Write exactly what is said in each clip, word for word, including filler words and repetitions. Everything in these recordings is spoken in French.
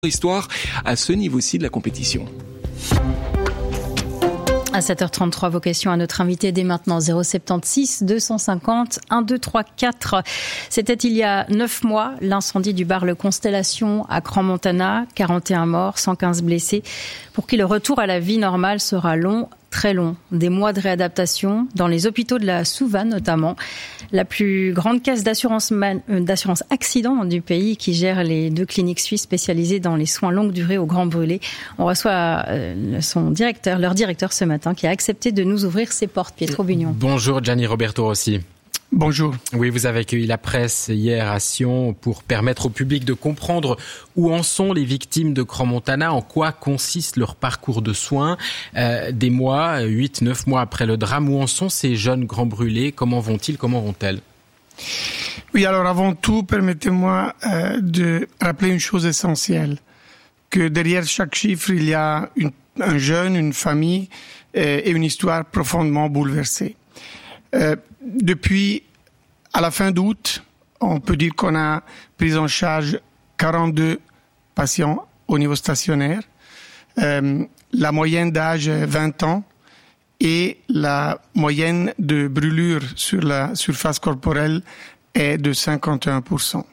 Histoire à ce niveau-ci de la compétition. À sept heures trente-trois, vos questions à notre invité dès maintenant. zéro sept six deux cent cinquante un deux trois quatre. C'était il y a neuf mois, l'incendie du bar Le Constellation à Crans-Montana. quarante et un morts, cent quinze blessés. Pour qui le retour à la vie normale sera long, très long. Des mois de réadaptation dans les hôpitaux de la Souva notamment. La plus grande caisse d'assurance, man, euh, d'assurance accident du pays qui gère les deux cliniques suisses spécialisées dans les soins longue durée aux Grands Brûlés. On reçoit euh, son directeur, leur directeur ce matin qui a accepté de nous ouvrir ses portes. Pietro Bugnon. Bonjour Gianni Roberto Rossi. Bonjour. Oui, vous avez accueilli la presse hier à Sion pour permettre au public de comprendre où en sont les victimes de Crans-Montana, en quoi consiste leur parcours de soins. Euh, des mois, huit, neuf mois après le drame, où en sont ces jeunes grands brûlés? Comment vont-ils? Comment vont-elles? Oui, alors avant tout, permettez-moi euh, de rappeler une chose essentielle, que derrière chaque chiffre, il y a une, un jeune, une famille euh, et une histoire profondément bouleversée. Euh, depuis à la fin d'août, on peut dire qu'on a pris en charge quarante-deux patients au niveau stationnaire. Euh, la moyenne d'âge est vingt ans et la moyenne de brûlure sur la surface corporelle est de cinquante et un pour cent.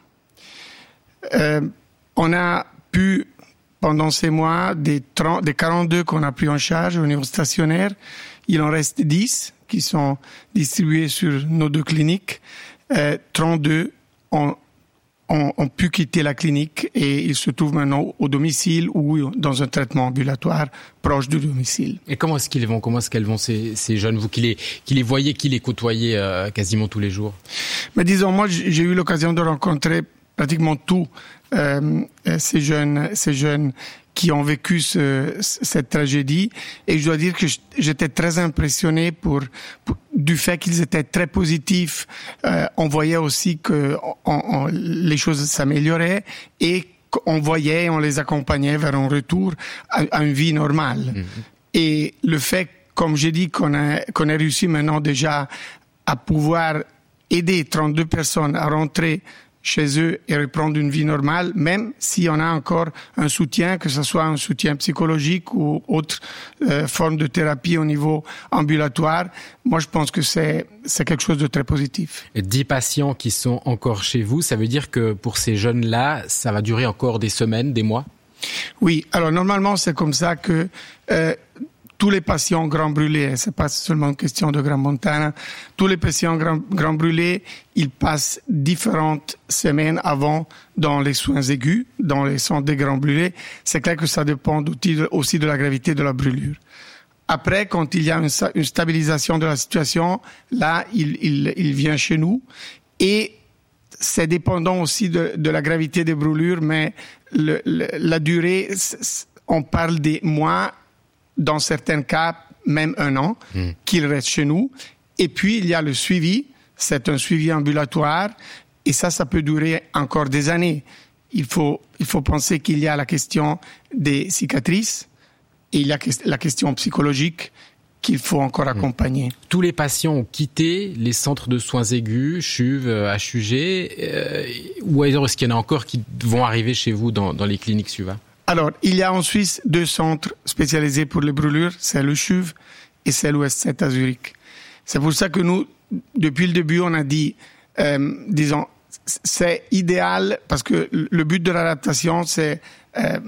Euh, on a pu, pendant ces mois, des, trente, des quarante-deux qu'on a pris en charge au niveau stationnaire, il en reste dix qui sont distribués sur nos deux cliniques. Euh, trente-deux ont, ont, ont pu quitter la clinique et ils se trouvent maintenant au domicile ou dans un traitement ambulatoire proche du domicile. Et comment est-ce qu'ils vont? Comment est-ce qu'elles vont ces, ces jeunes, vous qui les, qui les voyez, qui les côtoyez euh, quasiment tous les jours? Mais disons, moi j'ai eu l'occasion de rencontrer pratiquement tous euh, ces jeunes, ces jeunes qui ont vécu ce, cette tragédie, et je dois dire que j'étais très impressionné pour, pour du fait qu'ils étaient très positifs. Euh, on voyait aussi que on, on, les choses s'amélioraient et on voyait, on les accompagnait vers un retour à, à une vie normale. Mmh. Et le fait, comme j'ai dit, qu'on a qu'on a réussi maintenant déjà à pouvoir aider trente-deux personnes à rentrer chez eux et reprendre une vie normale, même s'il y en a encore un soutien, que ce soit un soutien psychologique ou autre euh, forme de thérapie au niveau ambulatoire. Moi, je pense que c'est, c'est quelque chose de très positif. Dix patients qui sont encore chez vous, ça veut dire que pour ces jeunes-là, ça va durer encore des semaines, des mois? Oui, alors normalement, c'est comme ça que euh, tous les patients grands brûlés, c'est pas seulement une question de Crans-Montana, tous les patients grands, grands brûlés, ils passent différentes semaines avant dans les soins aigus, dans les centres des grands brûlés. C'est clair que ça dépend aussi de la gravité de la brûlure. Après, quand il y a une, une stabilisation de la situation, là, il, il, il vient chez nous. Et c'est dépendant aussi de, de la gravité des brûlures, mais le, le, la durée, on parle des mois, dans certains cas, même un an, mmh. qu'il reste chez nous. Et puis, il y a le suivi. C'est un suivi ambulatoire. Et ça, ça peut durer encore des années. Il faut, il faut penser qu'il y a la question des cicatrices et il y a la question psychologique qu'il faut encore accompagner. Tous les patients ont quitté les centres de soins aigus, C H U V, H U G, euh, ou est-ce qu'il y en a encore qui vont arriver chez vous dans, dans les cliniques Suva? Alors, il y a en Suisse deux centres spécialisés pour les brûlures, c'est le C H U V et c'est l'O S sept à Zurich. C'est pour ça que nous, depuis le début, on a dit, euh, disons, c'est idéal parce que le but de l'adaptation, c'est euh,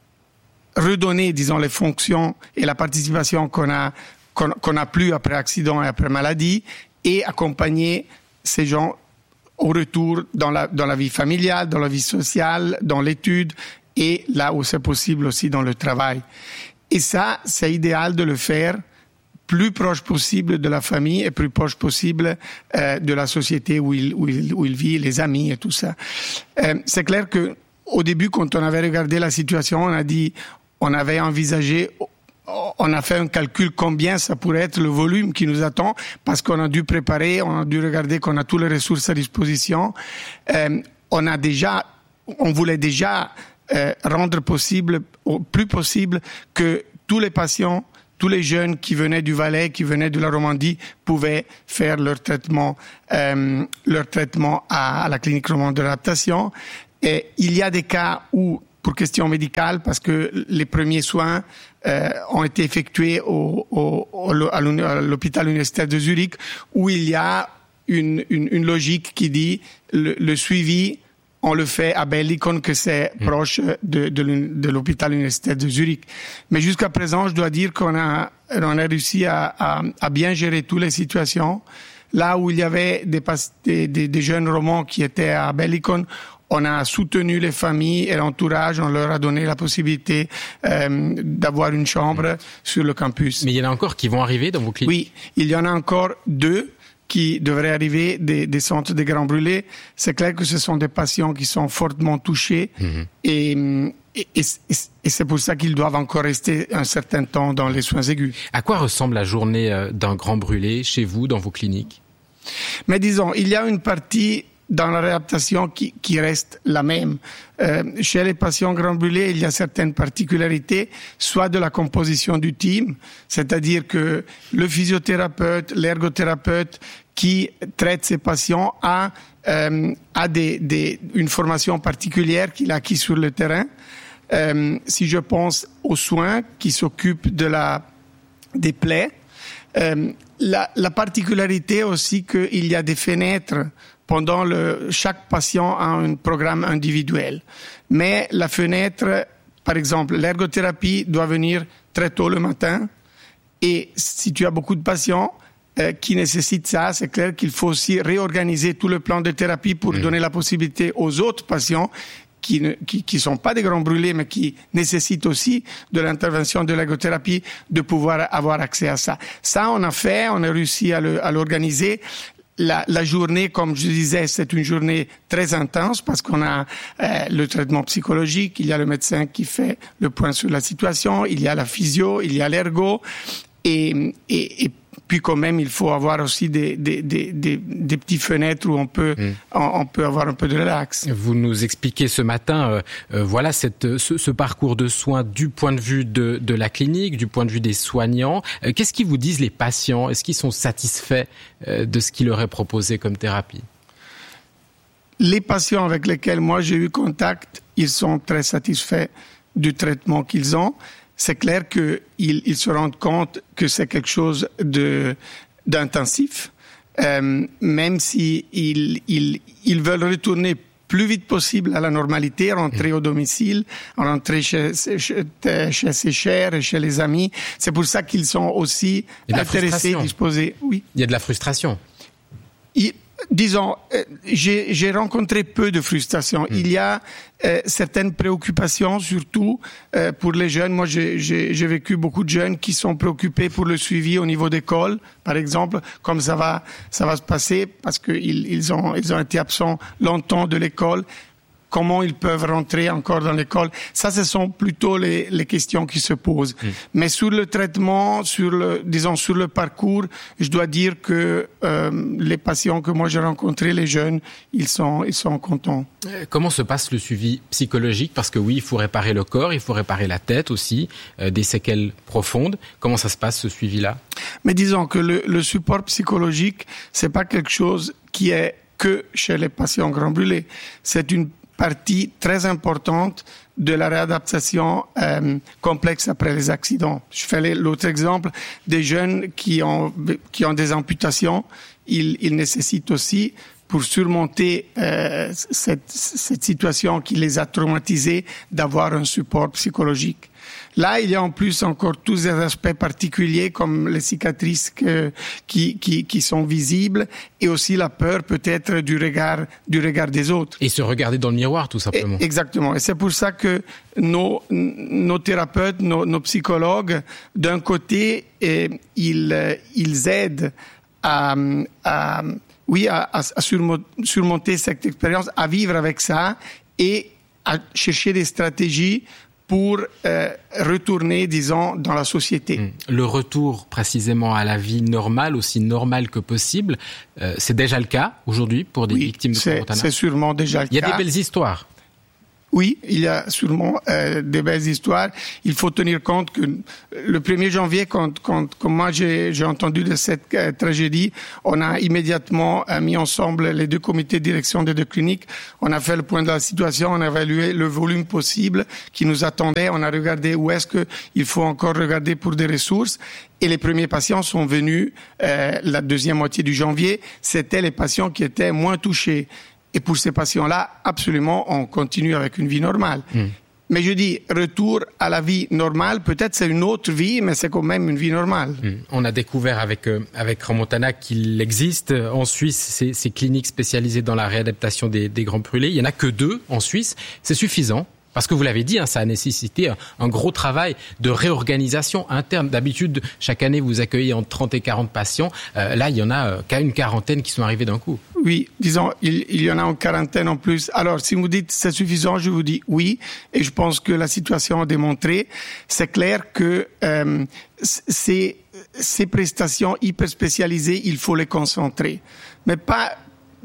redonner, disons, les fonctions et la participation qu'on a, qu'on, qu'on a plus après accident et après maladie et accompagner ces gens au retour dans la, dans la vie familiale, dans la vie sociale, dans l'étude, et là où c'est possible aussi dans le travail. Et ça, c'est idéal de le faire plus proche possible de la famille et plus proche possible euh, de la société où il, où, il, où il vit, les amis et tout ça. Euh, c'est clair que au début, quand on avait regardé la situation, on a dit, on avait envisagé, on a fait un calcul combien ça pourrait être le volume qui nous attend, parce qu'on a dû préparer, on a dû regarder qu'on a toutes les ressources à disposition. Euh, on a déjà, on voulait déjà Euh, rendre possible, au plus possible, que tous les patients, tous les jeunes qui venaient du Valais, qui venaient de la Romandie, pouvaient faire leur traitement, euh, leur traitement à, à la clinique romande de l'adaptation. Et il y a des cas où pour question médicale, parce que les premiers soins euh, ont été effectués au, au, au, à l'hôpital universitaire de Zurich, où il y a une, une, une logique qui dit le, le suivi, on le fait à Bellikon, que c'est mmh. proche de, de, de l'hôpital universitaire de Zurich. Mais jusqu'à présent, je dois dire qu'on a, on a réussi à, à, à bien gérer toutes les situations. Là où il y avait des, des, des, des jeunes Romans qui étaient à Bellikon, on a soutenu les familles et l'entourage, on leur a donné la possibilité euh, d'avoir une chambre mmh. sur le campus. Mais il y en a encore qui vont arriver dans vos cliniques? Oui, il y en a encore deux qui devraient arriver des, des centres de Grands Brûlés. C'est clair que ce sont des patients qui sont fortement touchés mmh. et, et, et, et c'est pour ça qu'ils doivent encore rester un certain temps dans les soins aigus. À quoi ressemble la journée d'un Grand Brûlé chez vous, dans vos cliniques? Mais disons, il y a une partie dans la réadaptation qui, qui reste la même. Euh, chez les patients Grand Brûlés, il y a certaines particularités, soit de la composition du team, c'est-à-dire que le physiothérapeute, l'ergothérapeute qui traite ces patients a, euh, a des, des, une formation particulière qu'il a acquis sur le terrain. Euh, si je pense aux soins qui s'occupent de la, des plaies, euh, la, la particularité aussi qu'il y a des fenêtres pendant le, chaque patient a un programme individuel. Mais la fenêtre, par exemple, l'ergothérapie doit venir très tôt le matin. Et si tu as beaucoup de patients euh, qui nécessitent ça, c'est clair qu'il faut aussi réorganiser tout le plan de thérapie pour mmh. donner la possibilité aux autres patients qui ne qui, qui sont pas des grands brûlés, mais qui nécessitent aussi de l'intervention de l'ergothérapie, de pouvoir avoir accès à ça. Ça, on a fait, on a réussi à, le, à l'organiser. La, la journée, comme je disais, c'est une journée très intense parce qu'on a euh, le traitement psychologique, il y a le médecin qui fait le point sur la situation, il y a la physio, il y a l'ergo, et, et, et puis quand même, il faut avoir aussi des, des, des, des, des petites fenêtres où on peut, mmh. on, on peut avoir un peu de relax. Vous nous expliquez ce matin, euh, euh, voilà, cette, ce, ce parcours de soins du point de vue de, de la clinique, du point de vue des soignants. Euh, qu'est-ce qu'ils vous disent les patients? Est-ce qu'ils sont satisfaits euh, de ce qui leur est proposé comme thérapie? Les patients avec lesquels moi j'ai eu contact, ils sont très satisfaits du traitement qu'ils ont. C'est clair qu'ils ils se rendent compte que c'est quelque chose de, d'intensif, euh, même si ils, ils, ils veulent retourner plus vite possible à la normalité, rentrer mmh. au domicile, rentrer chez, chez, chez ses chers et chez les amis. C'est pour ça qu'ils sont aussi intéressés, disposés. Oui. Il y a de la frustration. Il, Disons, euh, j'ai, j'ai rencontré peu de frustration. Mmh. Il y a euh, certaines préoccupations, surtout euh, pour les jeunes. Moi, j'ai, j'ai, j'ai vécu beaucoup de jeunes qui sont préoccupés pour le suivi au niveau d'école, par exemple, comme ça va, ça va se passer parce qu'ils ils ont, ils ont été absents longtemps de l'école. Comment ils peuvent rentrer encore dans l'école? Ça, ce sont plutôt les, les questions qui se posent. Mmh. Mais sur le traitement, sur le, disons, sur le parcours, je dois dire que euh, les patients que moi j'ai rencontrés, les jeunes, ils sont, ils sont contents. Comment se passe le suivi psychologique? Parce que oui, il faut réparer le corps, il faut réparer la tête aussi, euh, des séquelles profondes. Comment ça se passe, ce suivi-là? Mais disons que le, le support psychologique, c'est pas quelque chose qui est que chez les patients Grand Brûlés. C'est une partie très importante de la réadaptation euh, complexe après les accidents. Je fais l'autre exemple des jeunes qui ont qui ont des amputations. Ils, ils nécessitent aussi, pour surmonter euh, cette, cette situation qui les a traumatisés, d'avoir un support psychologique. Là, il y a en plus encore tous les aspects particuliers comme les cicatrices que, qui, qui, qui sont visibles et aussi la peur peut-être du regard, du regard des autres. Et se regarder dans le miroir, tout simplement. Et, exactement. Et c'est pour ça que nos, nos thérapeutes, nos, nos psychologues, d'un côté, eh, ils, ils aident à, à oui, à, à surmonter cette expérience, à vivre avec ça et à chercher des stratégies pour euh, retourner, disons, dans la société. Le retour précisément à la vie normale, aussi normale que possible, euh, c'est déjà le cas aujourd'hui pour des oui, victimes de Crans-Montana? C'est sûrement déjà le cas. Il y a des belles histoires. Oui, il y a sûrement euh, des belles histoires. Il faut tenir compte que le premier janvier, quand, quand, quand moi j'ai, j'ai entendu de cette euh, tragédie, on a immédiatement euh, mis ensemble les deux comités de direction des deux cliniques. On a fait le point de la situation, on a évalué le volume possible qui nous attendait. On a regardé où est-ce que il faut encore regarder pour des ressources. Et les premiers patients sont venus euh, la deuxième moitié du janvier. C'était les patients qui étaient moins touchés. Et pour ces patients-là, absolument, on continue avec une vie normale. Mmh. Mais je dis, retour à la vie normale, peut-être c'est une autre vie, mais c'est quand même une vie normale. Mmh. On a découvert avec euh, avec Crans-Montana qu'il existe en Suisse ces, ces cliniques spécialisées dans la réadaptation des, des grands brûlés. Il y en a que deux en Suisse. C'est suffisant? Parce que vous l'avez dit, hein, ça a nécessité un, un gros travail de réorganisation interne. D'habitude, chaque année, vous accueillez entre trente et quarante patients. Euh, là, il y en a euh, qu'à une quarantaine qui sont arrivés d'un coup. Oui, disons, il, il y en a une quarantaine en plus. Alors, si vous dites c'est suffisant, je vous dis oui. Et je pense que la situation a démontré. C'est clair que euh, ces, ces prestations hyper spécialisées, il faut les concentrer. Mais pas,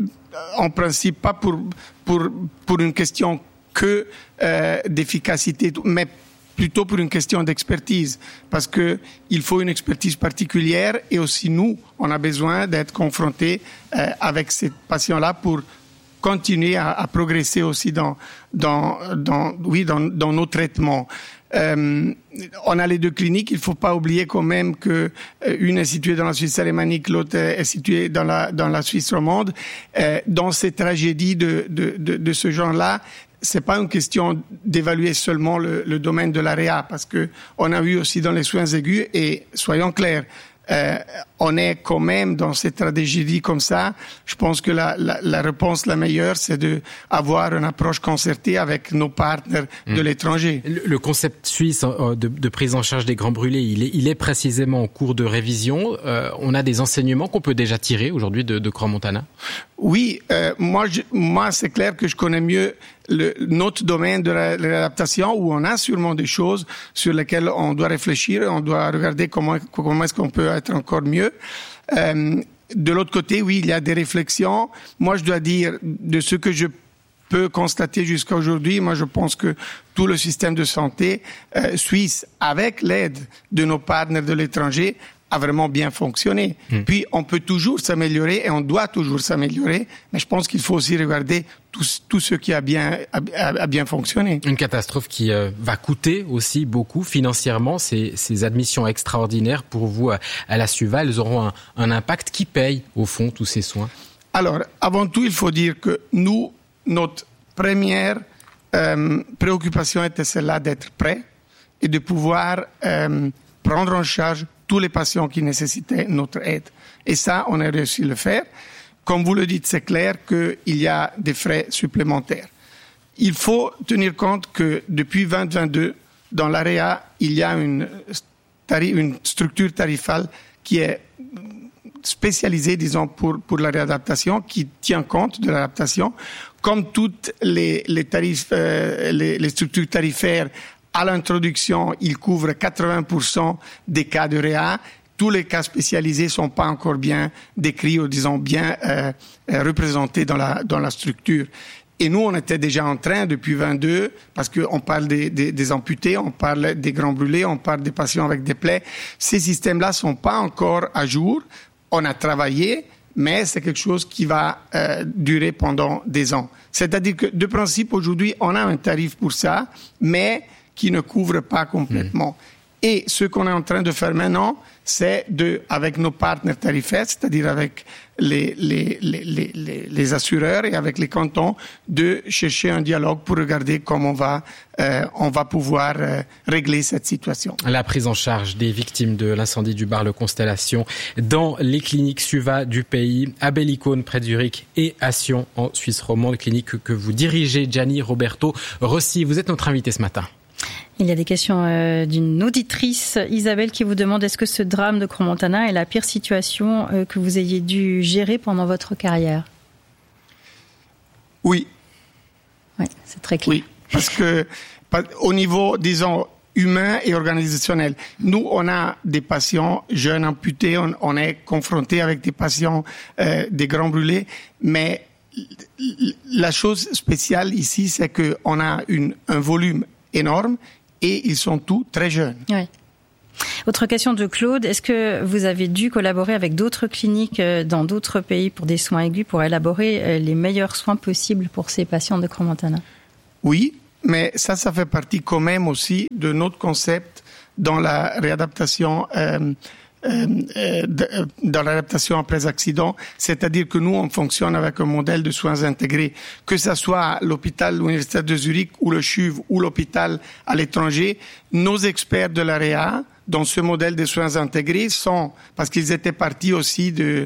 en principe, pas pour, pour, pour une question que euh, d'efficacité, mais plutôt pour une question d'expertise, parce que il faut une expertise particulière et aussi nous, on a besoin d'être confrontés euh, avec ces patients-là pour continuer à, à progresser aussi dans, dans, dans, oui, dans, dans nos traitements. Euh, on a les deux cliniques. Il faut pas oublier quand même que euh, une est située dans la Suisse alémanique, l'autre est située dans la dans la Suisse romande. Euh, dans ces tragédies de de de, de ce genre-là, c'est pas une question d'évaluer seulement le, le domaine de l'A R E A, parce que on a vu aussi dans les soins aigus, et soyons clairs, euh, on est quand même dans cette tragédie comme ça. Je pense que la, la, la réponse la meilleure, c'est de avoir une approche concertée avec nos partenaires mmh. de l'étranger. Le, le concept suisse de, de prise en charge des grands brûlés, il est, il est précisément en cours de révision. Euh, on a des enseignements qu'on peut déjà tirer aujourd'hui de, de Crans-Montana? Oui, euh, moi, je, moi, c'est clair que je connais mieux le, notre domaine de la, de l'adaptation, où on a sûrement des choses sur lesquelles on doit réfléchir, on doit regarder comment, comment est-ce qu'on peut être encore mieux. Euh, de l'autre côté, oui, il y a des réflexions. Moi, je dois dire, de ce que je peux constater jusqu'à aujourd'hui, moi, je pense que tout le système de santé euh, suisse, avec l'aide de nos partenaires de l'étranger, a vraiment bien fonctionné. Mmh. Puis, on peut toujours s'améliorer et on doit toujours s'améliorer, mais je pense qu'il faut aussi regarder tout, tout ce qui a bien, a, a bien fonctionné. Une catastrophe qui euh, va coûter aussi beaucoup financièrement. Ces, ces admissions extraordinaires pour vous à, à la SUVA, elles auront un, un impact. Qui paye, au fond, tous ces soins? Alors, avant tout, il faut dire que nous, notre première euh, préoccupation était celle-là d'être prêts et de pouvoir euh, prendre en charge tous les patients qui nécessitaient notre aide. Et ça, on a réussi à le faire. Comme vous le dites, c'est clair qu'il y a des frais supplémentaires. Il faut tenir compte que depuis vingt vingt-deux, dans l'A R E A, il y a une, tarif, une structure tarifale qui est spécialisée, disons, pour, pour la réadaptation, qui tient compte de l'adaptation. Comme toutes les, les, tarifs, euh, les, les structures tarifaires, à l'introduction, il couvre quatre-vingts pour cent des cas de R E A. Tous les cas spécialisés sont pas encore bien décrits ou disons bien euh, représentés dans la dans la structure. Et nous, on était déjà en train depuis vingt-deux, parce qu'on parle des, des, des amputés, on parle des grands brûlés, on parle des patients avec des plaies. Ces systèmes-là sont pas encore à jour. On a travaillé, mais c'est quelque chose qui va euh, durer pendant des ans. C'est-à-dire que, de principe, aujourd'hui, on a un tarif pour ça, mais qui ne couvre pas complètement. Mmh. Et ce qu'on est en train de faire maintenant, c'est de, avec nos partenaires tarifaires, c'est-à-dire avec les, les, les, les, les assureurs et avec les cantons, de chercher un dialogue pour regarder comment on va, euh, on va pouvoir euh, régler cette situation. La prise en charge des victimes de l'incendie du bar Le Constellation dans les cliniques SUVA du pays, à Bellicone près de Zurich et à Sion en Suisse romande, clinique que vous dirigez, Gianni Roberto Rossi. Vous êtes notre invité ce matin. Il y a des questions euh, d'une auditrice, Isabelle, qui vous demande est-ce que ce drame de Crans-Montana est la pire situation euh, que vous ayez dû gérer pendant votre carrière? Oui. Oui, c'est très clair. Oui, parce que au niveau, disons, humain et organisationnel, nous, on a des patients jeunes amputés, on, on est confronté avec des patients, euh, des grands brûlés, mais la chose spéciale ici, c'est qu'on a une, un volume énorme et ils sont tous très jeunes. Oui. Autre question de Claude, est-ce que vous avez dû collaborer avec d'autres cliniques dans d'autres pays pour des soins aigus, pour élaborer les meilleurs soins possibles pour ces patients de Crans-Montana? Oui, mais ça, ça fait partie quand même aussi de notre concept dans la réadaptation euh, euh, euh, dans l'adaptation après accident, c'est-à-dire que nous, on fonctionne avec un modèle de soins intégrés, que ce soit l'hôpital universitaire de Zurich ou le C H U V ou l'hôpital à l'étranger. Nos experts de l'A R E A, dans ce modèle de soins intégrés, sont, parce qu'ils étaient partis aussi de,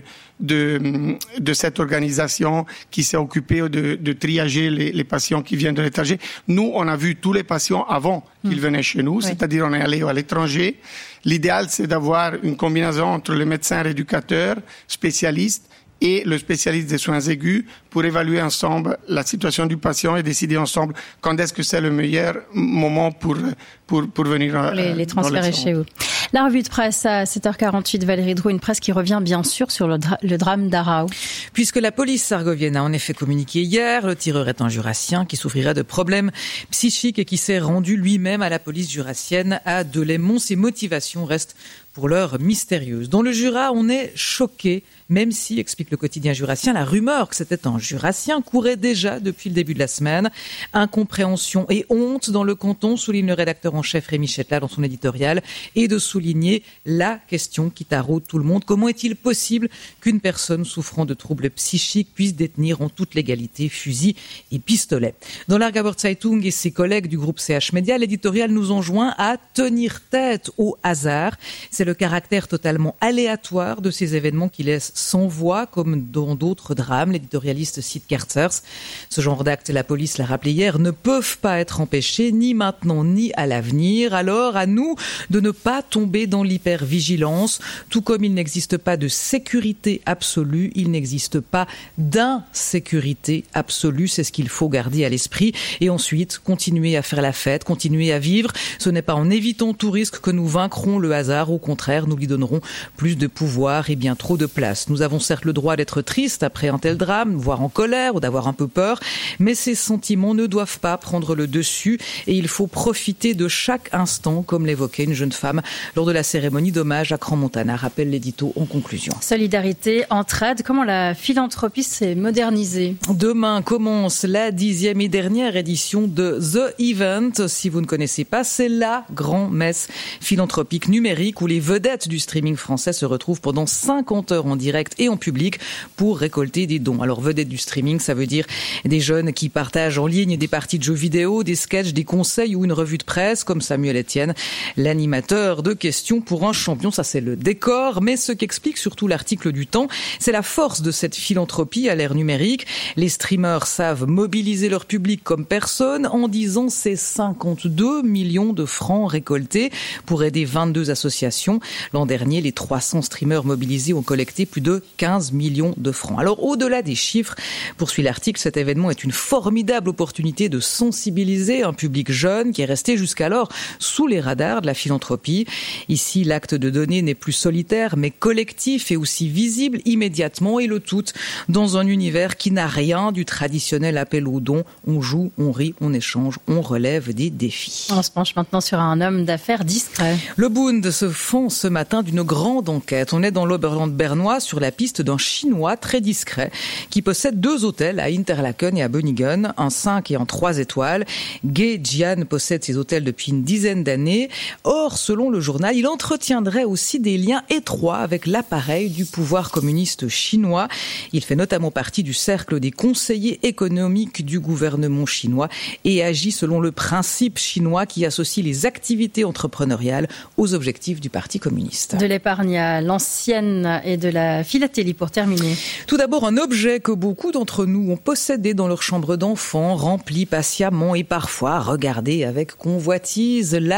de, de cette organisation qui s'est occupée de, de triager les, les patients qui viennent de l'étranger. Nous, on a vu tous les patients avant qu'ils venaient chez nous, oui. C'est-à-dire on est allé à l'étranger. L'idéal, c'est d'avoir une combinaison entre le médecin rééducateur, spécialiste, et le spécialiste des soins aigus pour évaluer ensemble la situation du patient et décider ensemble quand est-ce que c'est le meilleur moment pour, pour, pour venir pour les, euh, les transférer chez vous. La revue de presse à sept heures quarante-huit, Valérie Drouin, une presse qui revient bien sûr sur le, dra- le drame d'Arao. Puisque la police sargovienne a en effet communiqué hier, le tireur est un jurassien qui souffrirait de problèmes psychiques et qui s'est rendu lui-même à la police jurassienne à Delémont. Ses motivations restent pour l'heure mystérieuses. Dans le Jura, on est choqué, même si, explique le quotidien jurassien, la rumeur que c'était un jurassien courait déjà depuis le début de la semaine. Incompréhension et honte dans le canton, souligne le rédacteur en chef Rémi Chetla dans son éditorial, et de souligner la question qui taraude tout le monde. Comment est-il possible qu'une personne souffrant de troubles psychiques puisse détenir en toute légalité fusil et pistolet? Dans l'Argaber Zeitung et ses collègues du groupe C H Média, l'éditorial nous enjoint à tenir tête au hasard. C'est le caractère totalement aléatoire de ces événements qui laissent sans voix, comme dans d'autres drames. L'éditorialiste cite Kerzers. Ce genre d'actes, la police l'a rappelé hier, ne peuvent pas être empêchés, ni maintenant, ni à l'avenir. Alors, à nous de ne pas tomber dans l'hypervigilance. Tout comme il n'existe pas de sécurité absolue, il n'existe pas d'insécurité absolue. C'est ce qu'il faut garder à l'esprit. Et ensuite, continuer à faire la fête, continuer à vivre. Ce n'est pas en évitant tout risque que nous vaincrons le hasard. Au contraire, nous lui donnerons plus de pouvoir et bien trop de place. Nous avons certes le droit d'être tristes après un tel drame, voire en colère ou d'avoir un peu peur, mais ces sentiments ne doivent pas prendre le dessus et il faut profiter de chaque instant, comme l'évoquait une jeune femme lors de la cérémonie d'hommage à Crans-Montana, rappelle l'édito en conclusion. Solidarité, entraide, comment la philanthropie s'est modernisée? Demain commence la dixième et dernière édition de The Event. Si vous ne connaissez pas, c'est la grand-messe philanthropique numérique où les vedettes du streaming français se retrouvent pendant cinquante heures en direct et en public pour récolter des dons. Alors, vedettes du streaming, ça veut dire des jeunes qui partagent en ligne des parties de jeux vidéo, des sketchs, des conseils ou une revue de presse, comme Samuel Etienne, l'animateur de Questions pour un champion. Ça, c'est le décor. Mais ce qu'explique surtout l'article du Temps, c'est la force de cette philanthropie à l'ère numérique. Les streamers savent mobiliser leur public comme personne en disant ces cinquante-deux millions de francs récoltés pour aider vingt-deux associations. L'an dernier, les trois cents streamers mobilisés ont collecté plus de quinze millions de francs. Alors, au-delà des chiffres, poursuit l'article, cet événement est une formidable opportunité de sensibiliser un public jeune qui est resté jusqu'alors sous les radars de la philanthropie. Ici, l'acte de donner n'est plus solitaire, mais collectif et aussi visible immédiatement, et le tout dans un univers qui n'a rien du traditionnel appel aux dons. On joue, on rit, on échange, on relève des défis. On se penche maintenant sur un homme d'affaires discret. Le Bund se fond ce matin d'une grande enquête. On est dans l'Oberland bernois sur la piste d'un Chinois très discret qui possède deux hôtels à Interlaken et à Bönigen, un cinq et un trois étoiles. Ge Jian possède ces hôtels depuis une dizaine d'années. Or, selon le journal, il entretiendrait aussi des liens étroits avec l'appareil du pouvoir communiste chinois. Il fait notamment partie du cercle des conseillers économiques du gouvernement chinois et agit selon le principe chinois qui associe les activités entrepreneuriales aux objectifs du Parti communiste. De l'épargne à l'ancienne et de la philatélie pour terminer. Tout d'abord, un objet que beaucoup d'entre nous ont possédé dans leur chambre d'enfant, rempli patiemment et parfois regardé avec convoitise, la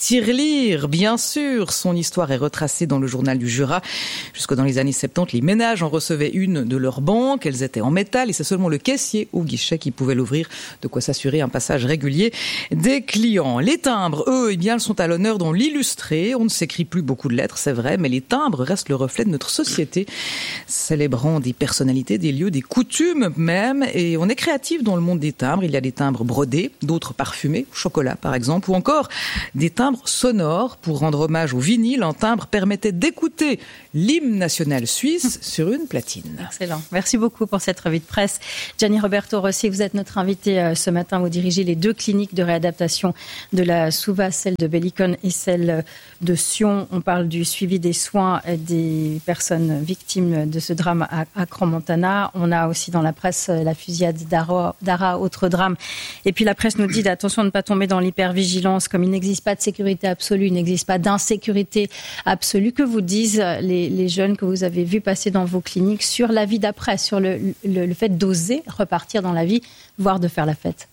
tirelire, bien sûr. Son histoire est retracée dans le journal du Jura. Jusque dans les années soixante-dix, les ménages en recevaient une de leur banque. Elles étaient en métal et c'est seulement le caissier au guichet qui pouvait l'ouvrir, de quoi s'assurer un passage régulier des clients. Les timbres, eux, eh bien, sont à l'honneur dans l'illustré. On ne s'écrit plus beaucoup de lettres, c'est vrai, mais les timbres restent le reflet de notre société, célébrant des personnalités, des lieux, des coutumes même. Et on est créatif dans le monde des timbres. Il y a des timbres brodés, d'autres parfumés, chocolat par exemple, ou encore des timbres sonores. Pour rendre hommage au vinyle, un timbre permettait d'écouter l'hymne national suisse sur une platine. Excellent. Merci beaucoup pour cette revue de presse. Gianni Roberto Rossi, vous êtes notre invité ce matin. Vous dirigez les deux cliniques de réadaptation de la Suva, celle de Bellicone et celle de Sion. On parle du suivi des soins des personnes victimes de ce drame à, à Crans-Montana. On a aussi dans la presse la fusillade d'Ara, d'Ara, autre drame. Et puis la presse nous dit attention de ne pas tomber dans l'hypervigilance, comme il n'existe pas de sécurité absolue, il n'existe pas d'insécurité absolue. Que vous disent les, les jeunes que vous avez vus passer dans vos cliniques sur la vie d'après, sur le, le, le fait d'oser repartir dans la vie, voire de faire la fête?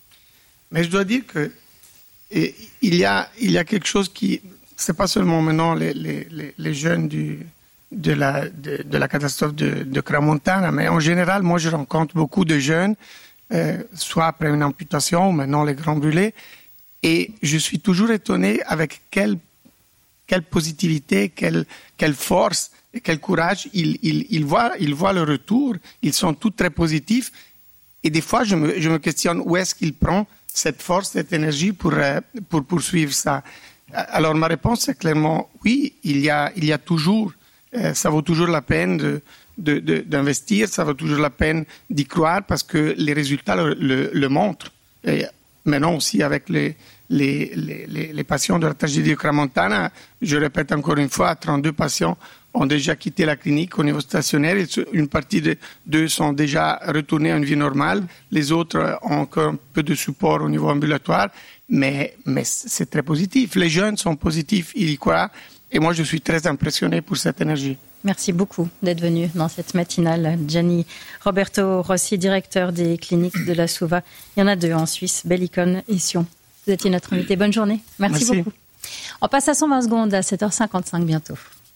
Mais je dois dire que et, il, y a, il y a quelque chose qui... C'est pas seulement maintenant les, les, les jeunes du, de, la, de, de la catastrophe de, de Crans-Montana, mais en général, moi, je rencontre beaucoup de jeunes, euh, soit après une amputation ou maintenant les grands brûlés, et je suis toujours étonné avec quelle, quelle positivité, quelle, quelle force et quel courage ils, ils, ils, voient, ils voient le retour. Ils sont tous très positifs. Et des fois, je me, je me questionne où est-ce qu'ils prennent cette force, cette énergie pour, euh, pour poursuivre ça. Alors ma réponse c'est clairement oui, il y a, il y a toujours, euh, ça vaut toujours la peine de, de, de, d'investir, ça vaut toujours la peine d'y croire parce que les résultats le, le, le montrent. Et maintenant aussi avec les, les, les, les patients de la tragédie de Crans-Montana, je répète encore une fois, trente-deux patients ont déjà quitté la clinique au niveau stationnaire. Une partie d'eux sont déjà retournés à une vie normale. Les autres ont encore un peu de support au niveau ambulatoire. Mais, mais c'est très positif. Les jeunes sont positifs, ils y croient. Et moi, je suis très impressionné pour cette énergie. Merci beaucoup d'être venu dans cette matinale. Gianni Roberto Rossi, directeur des cliniques de la Suva. Il y en a deux en Suisse, Bellicone et Sion. Vous étiez notre invité. Bonne journée. Merci, Merci beaucoup. On passe à cent vingt secondes à sept heures cinquante-cinq bientôt.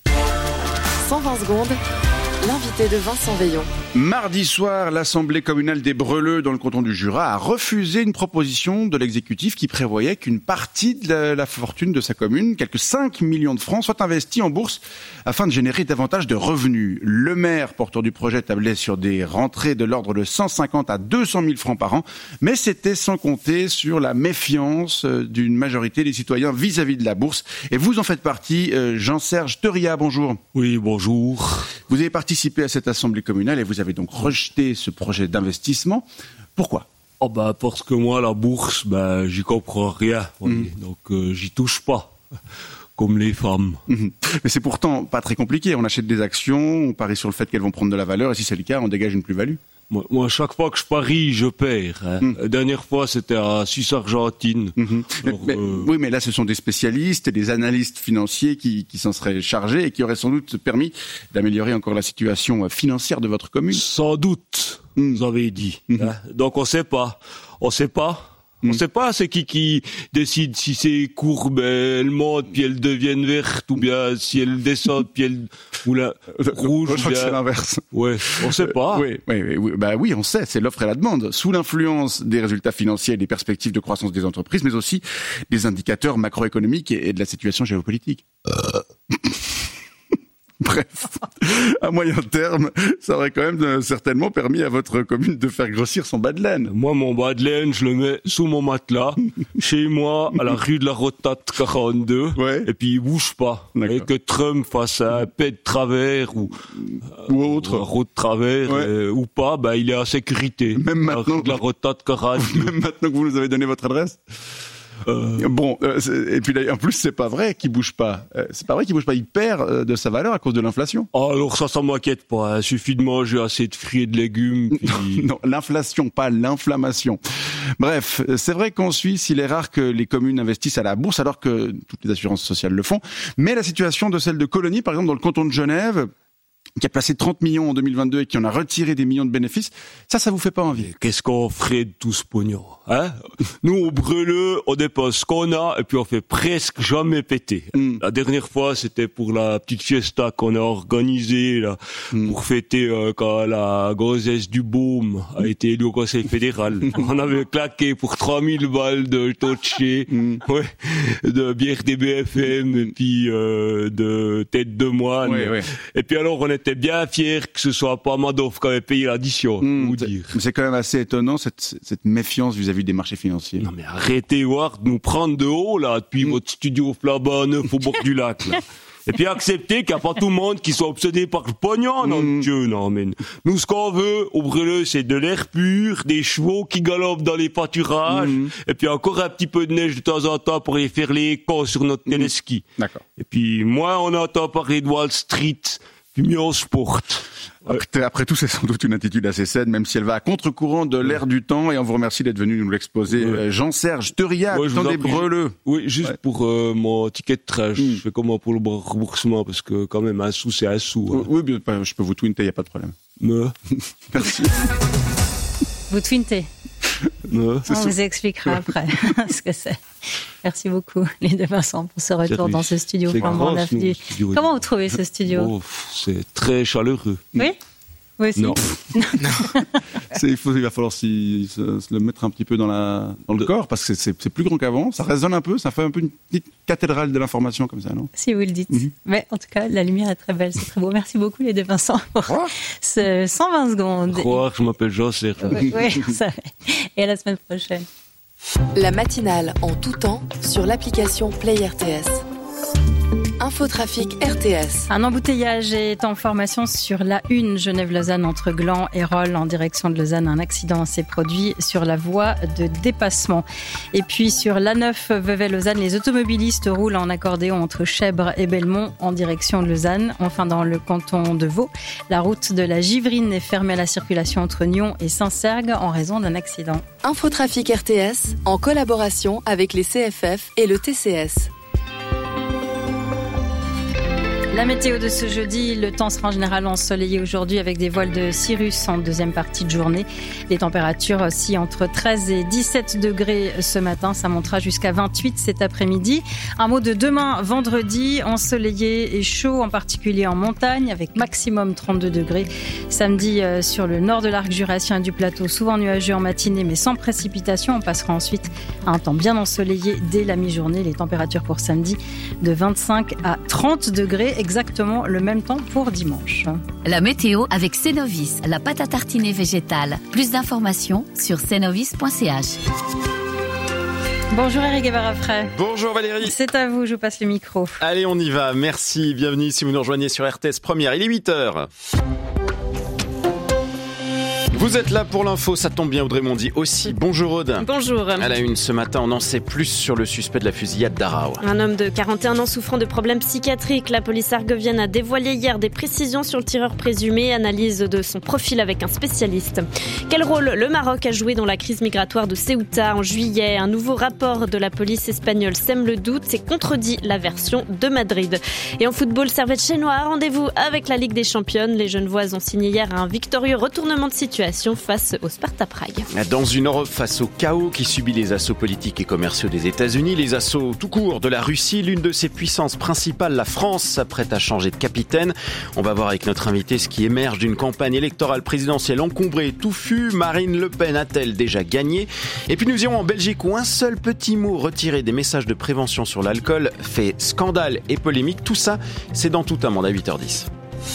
cent vingt secondes, l'invité de Vincent Veillon. Mardi soir, l'Assemblée communale des Breleux dans le canton du Jura a refusé une proposition de l'exécutif qui prévoyait qu'une partie de la, la fortune de sa commune, quelques cinq millions de francs, soit investie en bourse afin de générer davantage de revenus. Le maire, porteur du projet, tablait sur des rentrées de l'ordre de cent cinquante à deux cent mille francs par an, mais c'était sans compter sur la méfiance d'une majorité des citoyens vis-à-vis de la bourse. Et vous en faites partie, Jean-Serge Teuria, bonjour. Oui, bonjour. Vous avez participé à cette Assemblée communale et vous avez donc rejeté ce projet d'investissement. Pourquoi ? Oh bah parce que moi, la bourse, bah, j'y comprends rien. Mmh. Donc, euh, j'y touche pas. Comme les femmes. Mmh. Mais c'est pourtant pas très compliqué. On achète des actions, on parie sur le fait qu'elles vont prendre de la valeur, et si c'est le cas, on dégage une plus-value. Moi, moi chaque fois que je parie, je perds. Hein. Mmh. La dernière fois, c'était à Suisse Argentine. Mmh. Alors, mais, euh... Oui, mais là, ce sont des spécialistes et des analystes financiers qui, qui s'en seraient chargés et qui auraient sans doute permis d'améliorer encore la situation financière de votre commune. Sans doute, mmh. vous avez dit. Mmh. Hein. Donc, on sait pas. On sait pas. On ne sait pas c'est qui qui décide si c'est courbe, elle monte puis elle devient verte, ou bien si elle descend puis elle ou la rouge. Je crois que c'est l'inverse. Ouais, on sait pas. Oui, oui, oui, bah oui, on sait, c'est l'offre et la demande. Sous l'influence des résultats financiers et des perspectives de croissance des entreprises, mais aussi des indicateurs macroéconomiques et de la situation géopolitique. Euh... Bref, à moyen terme, ça aurait quand même certainement permis à votre commune de faire grossir son bas de laine. Moi, mon bas de laine, je le mets sous mon matelas, chez moi, à la rue de la Rotate quarante-deux, ouais. Et puis il bouge pas. Et que Trump fasse un paix de travers ou, ou autre, ou un route de travers, ouais. euh, ou pas, bah, il est en sécurité. Même maintenant, de la Rotate quarante-deux. Même maintenant que vous nous avez donné votre adresse. Euh... Bon, euh, et puis en plus c'est pas vrai qu'il bouge pas. Euh, c'est pas vrai qu'il bouge pas. Il perd euh, de sa valeur à cause de l'inflation. Oh, alors ça, ça m'inquiète pas. Il suffit de manger assez de fruits et de légumes. Puis... non, l'inflation, pas l'inflammation. Bref, c'est vrai qu'en Suisse, il est rare que les communes investissent à la bourse, alors que toutes les assurances sociales le font. Mais la situation de celle de Colonie, par exemple, dans le canton de Genève, qui a placé trente millions en deux mille vingt-deux et qui en a retiré des millions de bénéfices. Ça, ça vous fait pas envie? Qu'est-ce qu'on ferait de tout ce pognon, hein? Nous, au Breleux, on dépense ce qu'on a et puis on fait presque jamais péter. Mm. La dernière fois, c'était pour la petite fiesta qu'on a organisée, là, mm. pour fêter euh, quand la grossesse du Baume a été élue au Conseil fédéral. On avait claqué pour trois mille balles de Totché, mm. ouais, de bière des B F M et puis euh, de tête de moine. Oui, oui. Et puis alors, on était bien fiers que ce soit pas Madoff qui avait payé l'addition, mmh, vous c'est, dire. C'est quand même assez étonnant, cette, cette méfiance vis-à-vis des marchés financiers. Non mais arrêtez, voir, de nous prendre de haut, là, depuis mmh. votre studio flambant neuf au bord du lac, là. Et puis accepter qu'il n'y a pas tout le monde qui soit obsédé par le pognon, non, mmh. Dieu, non, mais nous, ce qu'on veut, au Breleux, c'est de l'air pur, des chevaux qui galopent dans les pâturages, mmh. et puis encore un petit peu de neige de temps en temps pour aller faire les cons sur notre mmh. téléski. D'accord. Et puis, moins on entend parler de Wall Street, puis mieux on se porte. Ouais. Après tout, c'est sans doute une attitude assez saine, même si elle va à contre-courant de l'ère du temps, et on vous remercie d'être venu nous l'exposer. Ouais. Jean-Serge Teuriat, ouais, dans des Breleux. Oui, juste ouais. pour euh, mon ticket de train, mm. je fais comment pour le remboursement, parce que quand même, un sou, c'est un sou. Hein. Oui, bien, je peux vous twinter, il n'y a pas de problème. Me. Merci. Vous twintez. Me. On vous expliquera après ce que c'est. Merci beaucoup, les deux Vincent, pour ce retour dans ce studio. Grand, nous, studio. Comment vous trouvez ce studio? Oh, c'est très chaleureux. Oui. Vous aussi? Non. c'est, il, faut, il va falloir s'y, se, se le mettre un petit peu dans, la, dans le de... corps, parce que c'est, c'est plus grand qu'avant. Ça résonne un peu, ça fait un peu une petite cathédrale de l'information comme ça, non? Si vous le dites. Mm-hmm. Mais en tout cas, la lumière est très belle, c'est très beau. Merci beaucoup, les deux Vincent, pour oh. ce cent vingt secondes. Croire que je m'appelle Jean-Serge. Oui, oui, ça fait. Et à la semaine prochaine. La matinale en tout temps sur l'application Play R T S. Infotrafic R T S. Un embouteillage est en formation sur la une Genève-Lausanne entre Gland et Rolle en direction de Lausanne. Un accident s'est produit sur la voie de dépassement. Et puis sur l'A neuf Vevey-Lausanne, les automobilistes roulent en accordéon entre Chèvres et Belmont en direction de Lausanne. Enfin, dans le canton de Vaud, la route de la Givrine est fermée à la circulation entre Nyon et Saint-Sergue en raison d'un accident. Infotrafic R T S en collaboration avec les C F F et le T C S. La météo de ce jeudi, le temps sera en général ensoleillé aujourd'hui avec des voiles de cirrus en deuxième partie de journée. Les températures oscillent entre treize et dix-sept degrés ce matin. Ça montera jusqu'à vingt-huit cet après-midi. Un mot de demain, vendredi, ensoleillé et chaud, en particulier en montagne, avec maximum trente-deux degrés. Samedi, euh, sur le nord de l'arc jurassien et du plateau, souvent nuageux en matinée, mais sans précipitation. On passera ensuite à un temps bien ensoleillé dès la mi-journée. Les températures pour samedi de vingt-cinq à trente degrés. Exactement le même temps pour dimanche. La météo avec Cenovis, la pâte à tartiner végétale. Plus d'informations sur cenovis point c h. Bonjour Eric Guevara-Frey. Bonjour Valérie. C'est à vous, je vous passe le micro. Allez, on y va. Merci, bienvenue si vous nous rejoignez sur R T S Première. Il est huit heures. Vous êtes là pour l'info, ça tombe bien, Audrey Mondi aussi. Bonjour Aude. Bonjour. À la une ce matin, on en sait plus sur le suspect de la fusillade d'Arao. Un homme de quarante et un ans souffrant de problèmes psychiatriques. La police argovienne a dévoilé hier des précisions sur le tireur présumé. Analyse de son profil avec un spécialiste. Quel rôle le Maroc a joué dans la crise migratoire de Ceuta en juillet? Un nouveau rapport de la police espagnole sème le doute et contredit la version de Madrid. Et en football, Servette Chénois, rendez-vous avec la Ligue des Championnes. Les Genevoises ont signé hier un victorieux retournement de situation face au Sparta Prague. Dans une Europe face au chaos qui subit les assauts politiques et commerciaux des États-Unis, les assauts tout court de la Russie, l'une de ses puissances principales, la France, s'apprête à changer de capitaine. On va voir avec notre invité ce qui émerge d'une campagne électorale présidentielle encombrée, touffue. Marine Le Pen a-t-elle déjà gagné? Et puis nous irons en Belgique où un seul petit mot retiré des messages de prévention sur l'alcool fait scandale et polémique. Tout ça, c'est dans Tout un monde à huit heures dix.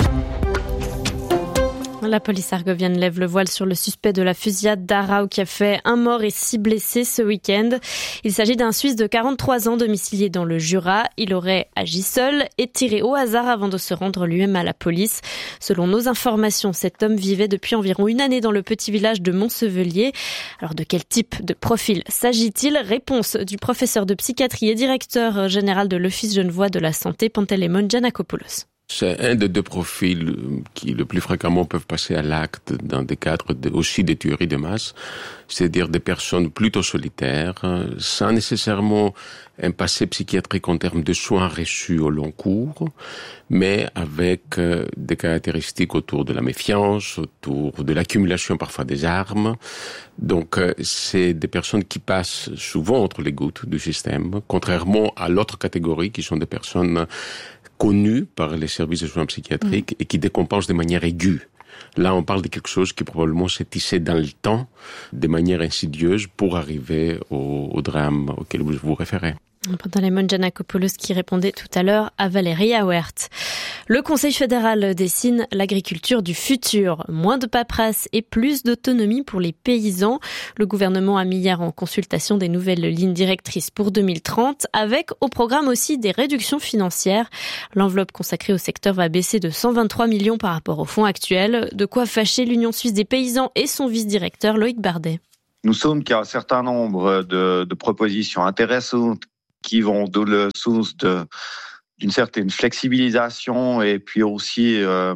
La police argovienne lève le voile sur le suspect de la fusillade d'Arao qui a fait un mort et six blessés ce week-end. Il s'agit d'un Suisse de quarante-trois ans domicilié dans le Jura. Il aurait agi seul et tiré au hasard avant de se rendre lui-même à la police. Selon nos informations, cet homme vivait depuis environ une année dans le petit village de Montsevelier. Alors de quel type de profil s'agit-il? Réponse du professeur de psychiatrie et directeur général de l'Office genevois de la santé, Panteleimon Giannakopoulos. C'est un des deux profils qui le plus fréquemment peuvent passer à l'acte dans des cadres de, aussi de tueries de masse, c'est-à-dire des personnes plutôt solitaires, sans nécessairement un passé psychiatrique en termes de soins reçus au long cours, mais avec euh, des caractéristiques autour de la méfiance, autour de l'accumulation parfois des armes. Donc euh, c'est des personnes qui passent souvent entre les gouttes du système, contrairement à l'autre catégorie qui sont des personnes connues par les services de soins psychiatriques mmh. et qui décompensent de manière aiguë. Là, on parle de quelque chose qui probablement s'est tissé dans le temps, de manière insidieuse, pour arriver au, au drame auquel vous vous référez. Pantalémon Giannakopoulos qui répondait tout à l'heure à Valérie Auert. Le Conseil fédéral dessine l'agriculture du futur. Moins de paperasse et plus d'autonomie pour les paysans. Le gouvernement a mis hier en consultation des nouvelles lignes directrices pour deux mille trente, avec au programme aussi des réductions financières. L'enveloppe consacrée au secteur va baisser de cent vingt-trois millions par rapport au fonds actuel. De quoi fâcher l'Union suisse des paysans et son vice-directeur Loïc Bardet. Nous sommes qu'il y a un certain nombre de, de propositions intéressantes qui vont dans le sens de, d'une certaine flexibilisation et puis aussi euh,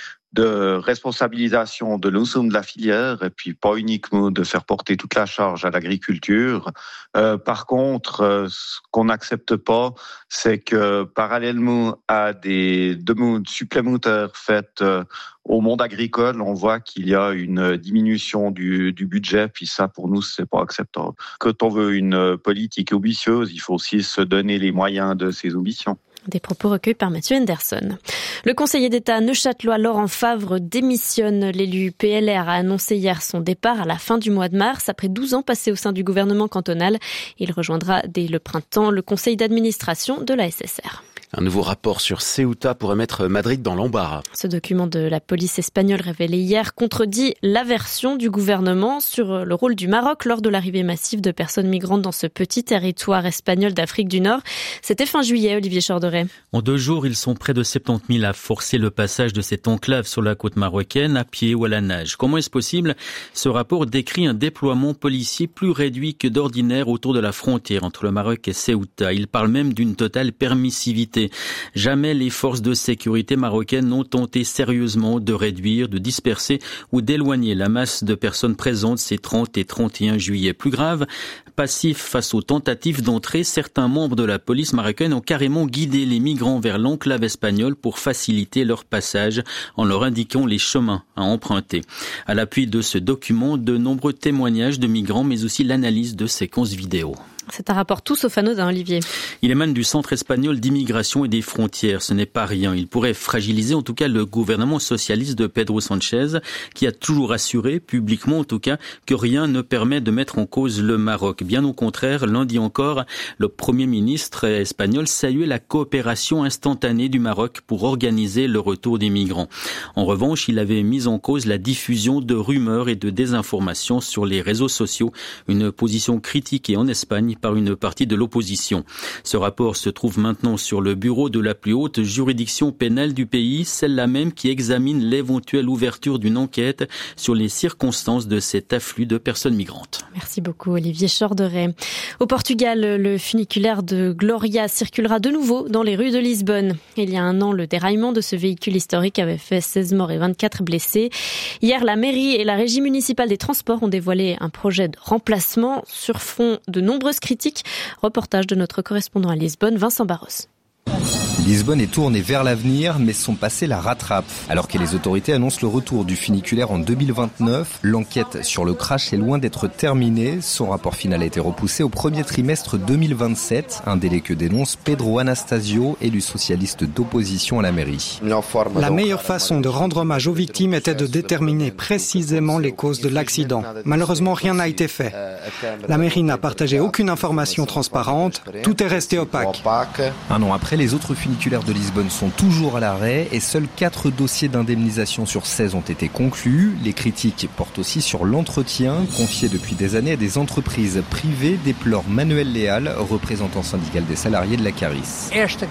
de responsabilisation de l'ensemble de la filière et puis pas uniquement de faire porter toute la charge à l'agriculture. Euh, par contre, euh, ce qu'on n'accepte pas, c'est que parallèlement à des demandes supplémentaires faites euh, au monde agricole, on voit qu'il y a une diminution du, du budget, puis ça, pour nous, c'est pas acceptable. Quand on veut une politique ambitieuse, il faut aussi se donner les moyens de ces ambitions. Des propos recueillis par Mathieu Henderson. Le conseiller d'État neuchâtelois Laurent Favre démissionne. L'élu P L R a annoncé hier son départ à la fin du mois de mars. Après douze ans passés au sein du gouvernement cantonal, il rejoindra dès le printemps le conseil d'administration de la S S R. Un nouveau rapport sur Ceuta pourrait mettre Madrid dans l'embarras. Ce document de la police espagnole révélé hier contredit la version du gouvernement sur le rôle du Maroc lors de l'arrivée massive de personnes migrantes dans ce petit territoire espagnol d'Afrique du Nord. C'était fin juillet, Olivier Chorderet. En deux jours, ils sont près de soixante-dix mille à forcer le passage de cette enclave sur la côte marocaine à pied ou à la nage. Comment est-ce possible? Ce rapport décrit un déploiement policier plus réduit que d'ordinaire autour de la frontière entre le Maroc et Ceuta. Il parle même d'une totale permissivité. Jamais les forces de sécurité marocaines n'ont tenté sérieusement de réduire, de disperser ou d'éloigner la masse de personnes présentes ces trente et trente et un juillet. Plus grave, passifs face aux tentatives d'entrée, certains membres de la police marocaine ont carrément guidé les migrants vers l'enclave espagnole pour faciliter leur passage en leur indiquant les chemins à emprunter. À l'appui de ce document, de nombreux témoignages de migrants mais aussi l'analyse de séquences vidéo. C'est un rapport tout sauf anodin, Olivier. Il émane du Centre espagnol d'immigration et des frontières. Ce n'est pas rien. Il pourrait fragiliser en tout cas le gouvernement socialiste de Pedro Sanchez, qui a toujours assuré, publiquement en tout cas, que rien ne permet de mettre en cause le Maroc. Bien au contraire, lundi encore, le Premier ministre espagnol saluait la coopération instantanée du Maroc pour organiser le retour des migrants. En revanche, il avait mis en cause la diffusion de rumeurs et de désinformations sur les réseaux sociaux, une position critiquée en Espagne par une partie de l'opposition. Ce rapport se trouve maintenant sur le bureau de la plus haute juridiction pénale du pays, celle-là même qui examine l'éventuelle ouverture d'une enquête sur les circonstances de cet afflux de personnes migrantes. Merci beaucoup Olivier Chorderet. Au Portugal, le funiculaire de Gloria circulera de nouveau dans les rues de Lisbonne. Il y a un an, le déraillement de ce véhicule historique avait fait seize morts et vingt-quatre blessés. Hier, la mairie et la régie municipale des transports ont dévoilé un projet de remplacement sur fond de nombreuses critiques. Reportage de notre correspondant à Lisbonne, Vincent Barros. Lisbonne est tournée vers l'avenir, mais son passé la rattrape. Alors que les autorités annoncent le retour du funiculaire en deux mille vingt-neuf, l'enquête sur le crash est loin d'être terminée. Son rapport final a été repoussé au premier trimestre deux mille vingt-sept, un délai que dénonce Pedro Anastasio, élu socialiste d'opposition à la mairie. La meilleure façon de rendre hommage aux victimes était de déterminer précisément les causes de l'accident. Malheureusement, rien n'a été fait. La mairie n'a partagé aucune information transparente, tout est resté opaque. Un an après, les autres funiculaires de Lisbonne sont toujours à l'arrêt et seuls quatre dossiers d'indemnisation sur seize ont été conclus. Les critiques portent aussi sur l'entretien confié depuis des années à des entreprises privées, déplore Manuel Leal, représentant syndical des salariés de la Caris.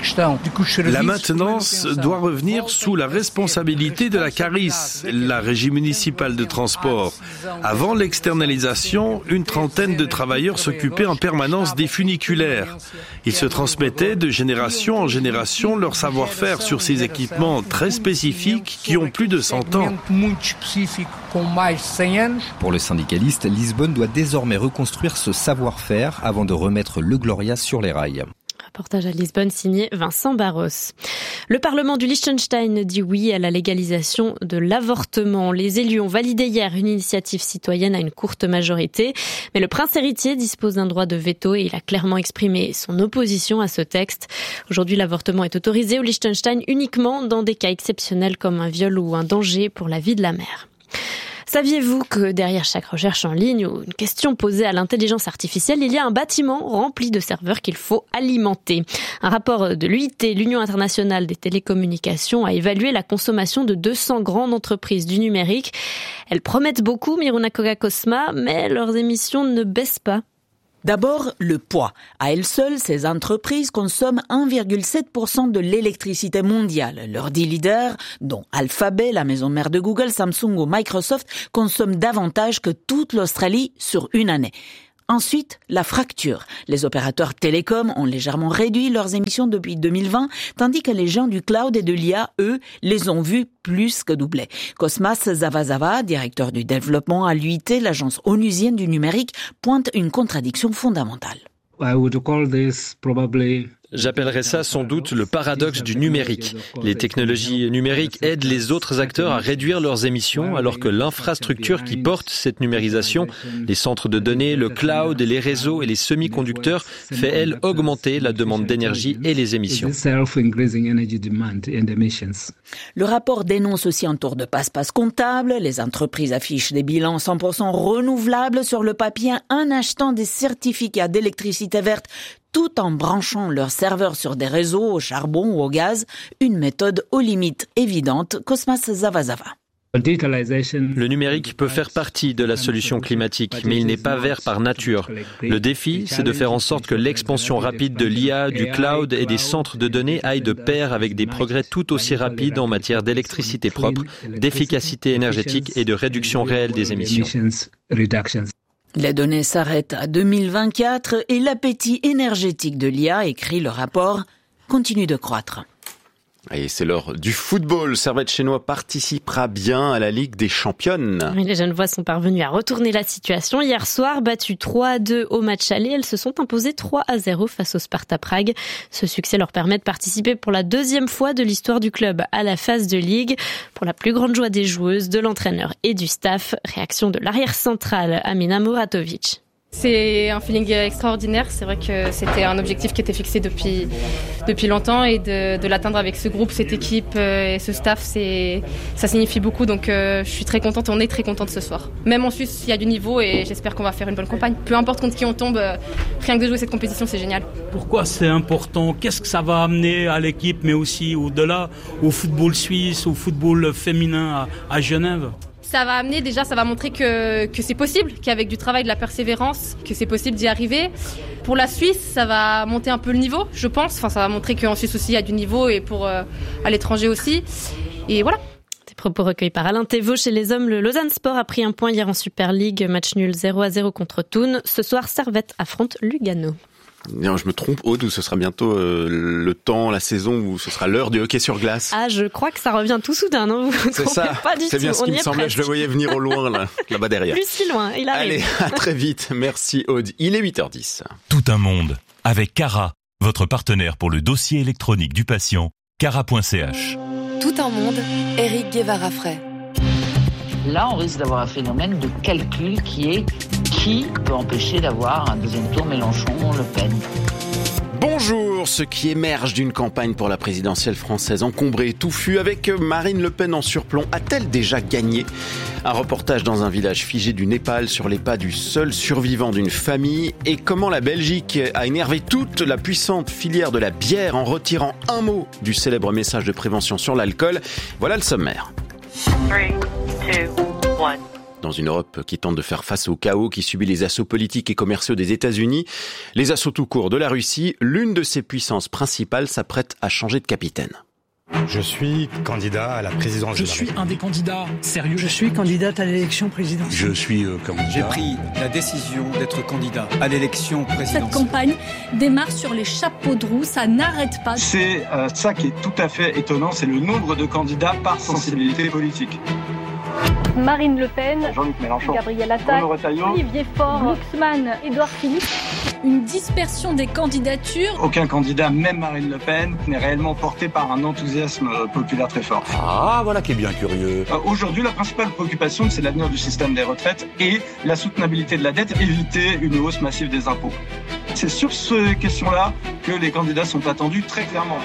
La maintenance doit revenir sous la responsabilité de la Caris, la régie municipale de transport. Avant l'externalisation, une trentaine de travailleurs s'occupaient en permanence des funiculaires. Ils se transmettaient de génération en génération l'exportation leur savoir-faire sur ces équipements très spécifiques qui ont plus de cent ans. Pour le syndicaliste, Lisbonne doit désormais reconstruire ce savoir-faire avant de remettre le Gloria sur les rails. Reportage à Lisbonne signé Vincent Barros. Le Parlement du Liechtenstein dit oui à la légalisation de l'avortement. Les élus ont validé hier une initiative citoyenne à une courte majorité. Mais le prince héritier dispose d'un droit de veto et il a clairement exprimé son opposition à ce texte. Aujourd'hui, l'avortement est autorisé au Liechtenstein uniquement dans des cas exceptionnels comme un viol ou un danger pour la vie de la mère. Saviez-vous que derrière chaque recherche en ligne ou une question posée à l'intelligence artificielle, il y a un bâtiment rempli de serveurs qu'il faut alimenter? Un rapport de l'U I T, l'Union internationale des télécommunications, a évalué la consommation de deux cents grandes entreprises du numérique. Elles promettent beaucoup, Miruna Koga-Cosma, mais leurs émissions ne baissent pas. D'abord, le poids. À elles seules, ces entreprises consomment un virgule sept pour cent de l'électricité mondiale. Leurs dix leaders, dont Alphabet, la maison mère de Google, Samsung ou Microsoft, consomment davantage que toute l'Australie sur une année. Ensuite, la fracture. Les opérateurs télécoms ont légèrement réduit leurs émissions depuis deux mille vingt, tandis que les gens du cloud et de l'I A, eux, les ont vus plus que doubler. Cosmas Zavazava, directeur du développement à l'U I T, l'agence onusienne du numérique, pointe une contradiction fondamentale. I would call this probably J'appellerais ça sans doute le paradoxe du numérique. Les technologies numériques aident les autres acteurs à réduire leurs émissions alors que l'infrastructure qui porte cette numérisation, les centres de données, le cloud, les réseaux et les semi-conducteurs, fait elle augmenter la demande d'énergie et les émissions. Le rapport dénonce aussi un tour de passe-passe comptable. Les entreprises affichent des bilans cent pour cent renouvelables sur le papier en achetant des certificats d'électricité verte tout en branchant leurs serveurs sur des réseaux au charbon ou au gaz, une méthode aux limites évidentes, Cosmas Zavazava. Le numérique peut faire partie de la solution climatique, mais il n'est pas vert par nature. Le défi, c'est de faire en sorte que l'expansion rapide de l'I A, du cloud et des centres de données aille de pair avec des progrès tout aussi rapides en matière d'électricité propre, d'efficacité énergétique et de réduction réelle des émissions. Les données s'arrêtent à deux mille vingt-quatre et l'appétit énergétique de l'I A, écrit le rapport, continue de croître. Et c'est l'heure du football. Servette Chénois participera bien à la Ligue des Championnes. Oui, les Genevois sont parvenus à retourner la situation. Hier soir, battus trois à deux au match aller, elles se sont imposées trois à zéro face au Sparta Prague. Ce succès leur permet de participer pour la deuxième fois de l'histoire du club à la phase de Ligue. Pour la plus grande joie des joueuses, de l'entraîneur et du staff, réaction de l'arrière centrale Amina Muratovic. C'est un feeling extraordinaire. C'est vrai que c'était un objectif qui était fixé depuis, depuis longtemps et de, de l'atteindre avec ce groupe, cette équipe et ce staff, c'est, ça signifie beaucoup. Donc euh, je suis très contente, on est très contente ce soir. Même en Suisse, il y a du niveau et j'espère qu'on va faire une bonne campagne. Peu importe contre qui on tombe, rien que de jouer cette compétition, c'est génial. Pourquoi c'est important? Qu'est-ce que ça va amener à l'équipe, mais aussi au-delà, au football suisse, au football féminin à, à Genève? Ça va amener, déjà, ça va montrer que, que c'est possible, qu'avec du travail, de la persévérance, que c'est possible d'y arriver. Pour la Suisse, ça va monter un peu le niveau, je pense. Enfin, ça va montrer qu'en Suisse aussi, il y a du niveau et pour euh, à l'étranger aussi. Et voilà. Des propos recueillis par Alain Thévaux. Chez les hommes, le Lausanne Sport a pris un point hier en Super League. Match nul zéro à zéro contre Thun. Ce soir, Servette affronte Lugano. Non, je me trompe, Aude, ou ce sera bientôt euh, le temps, la saison où ce sera l'heure du hockey sur glace? Ah, je crois que ça revient tout soudain, non? Vous c'est ça, pas du c'est bien tout. ce qui On me semblait, je le voyais venir au loin, là, là-bas derrière. Plus si loin, il arrive. Allez, à très vite, merci Aude. Il est huit heures dix. Tout un monde, avec Cara, votre partenaire pour le dossier électronique du patient, cara point c h. Tout un monde, Éric Guevara-Fray. Là, on risque d'avoir un phénomène de calcul qui est qui peut empêcher d'avoir un deuxième tour Mélenchon-Le Pen. Bonjour, ce qui émerge d'une campagne pour la présidentielle française encombrée et touffue avec Marine Le Pen en surplomb. A-t-elle déjà gagné? Un reportage dans un village figé du Népal sur les pas du seul survivant d'une famille et comment la Belgique a énervé toute la puissante filière de la bière en retirant un mot du célèbre message de prévention sur l'alcool. Voilà le sommaire. three, two, one. Dans une Europe qui tente de faire face au chaos qui subit les assauts politiques et commerciaux des États-Unis, les assauts tout court de la Russie, l'une de ses puissances principales s'apprête à changer de capitaine. Je suis candidat à la présidence. Je suis un des candidats sérieux. Je suis candidate à l'élection présidentielle. Je suis euh, candidat. J'ai pris la décision d'être candidat à l'élection présidentielle. Cette campagne démarre sur les chapeaux de roue, ça n'arrête pas. C'est euh, ça qui est tout à fait étonnant, c'est le nombre de candidats par sensibilité politique. Marine Le Pen, Jean-Luc Mélenchon, Gabriel Attal, Olivier Faure, Glucksmann, Édouard Philippe. Une dispersion des candidatures. Aucun candidat, même Marine Le Pen, n'est réellement porté par un enthousiasme populaire très fort. Ah, voilà qui est bien curieux. Euh, aujourd'hui, la principale préoccupation, c'est l'avenir du système des retraites et la soutenabilité de la dette, éviter une hausse massive des impôts. C'est sur ces questions-là que les candidats sont attendus très clairement.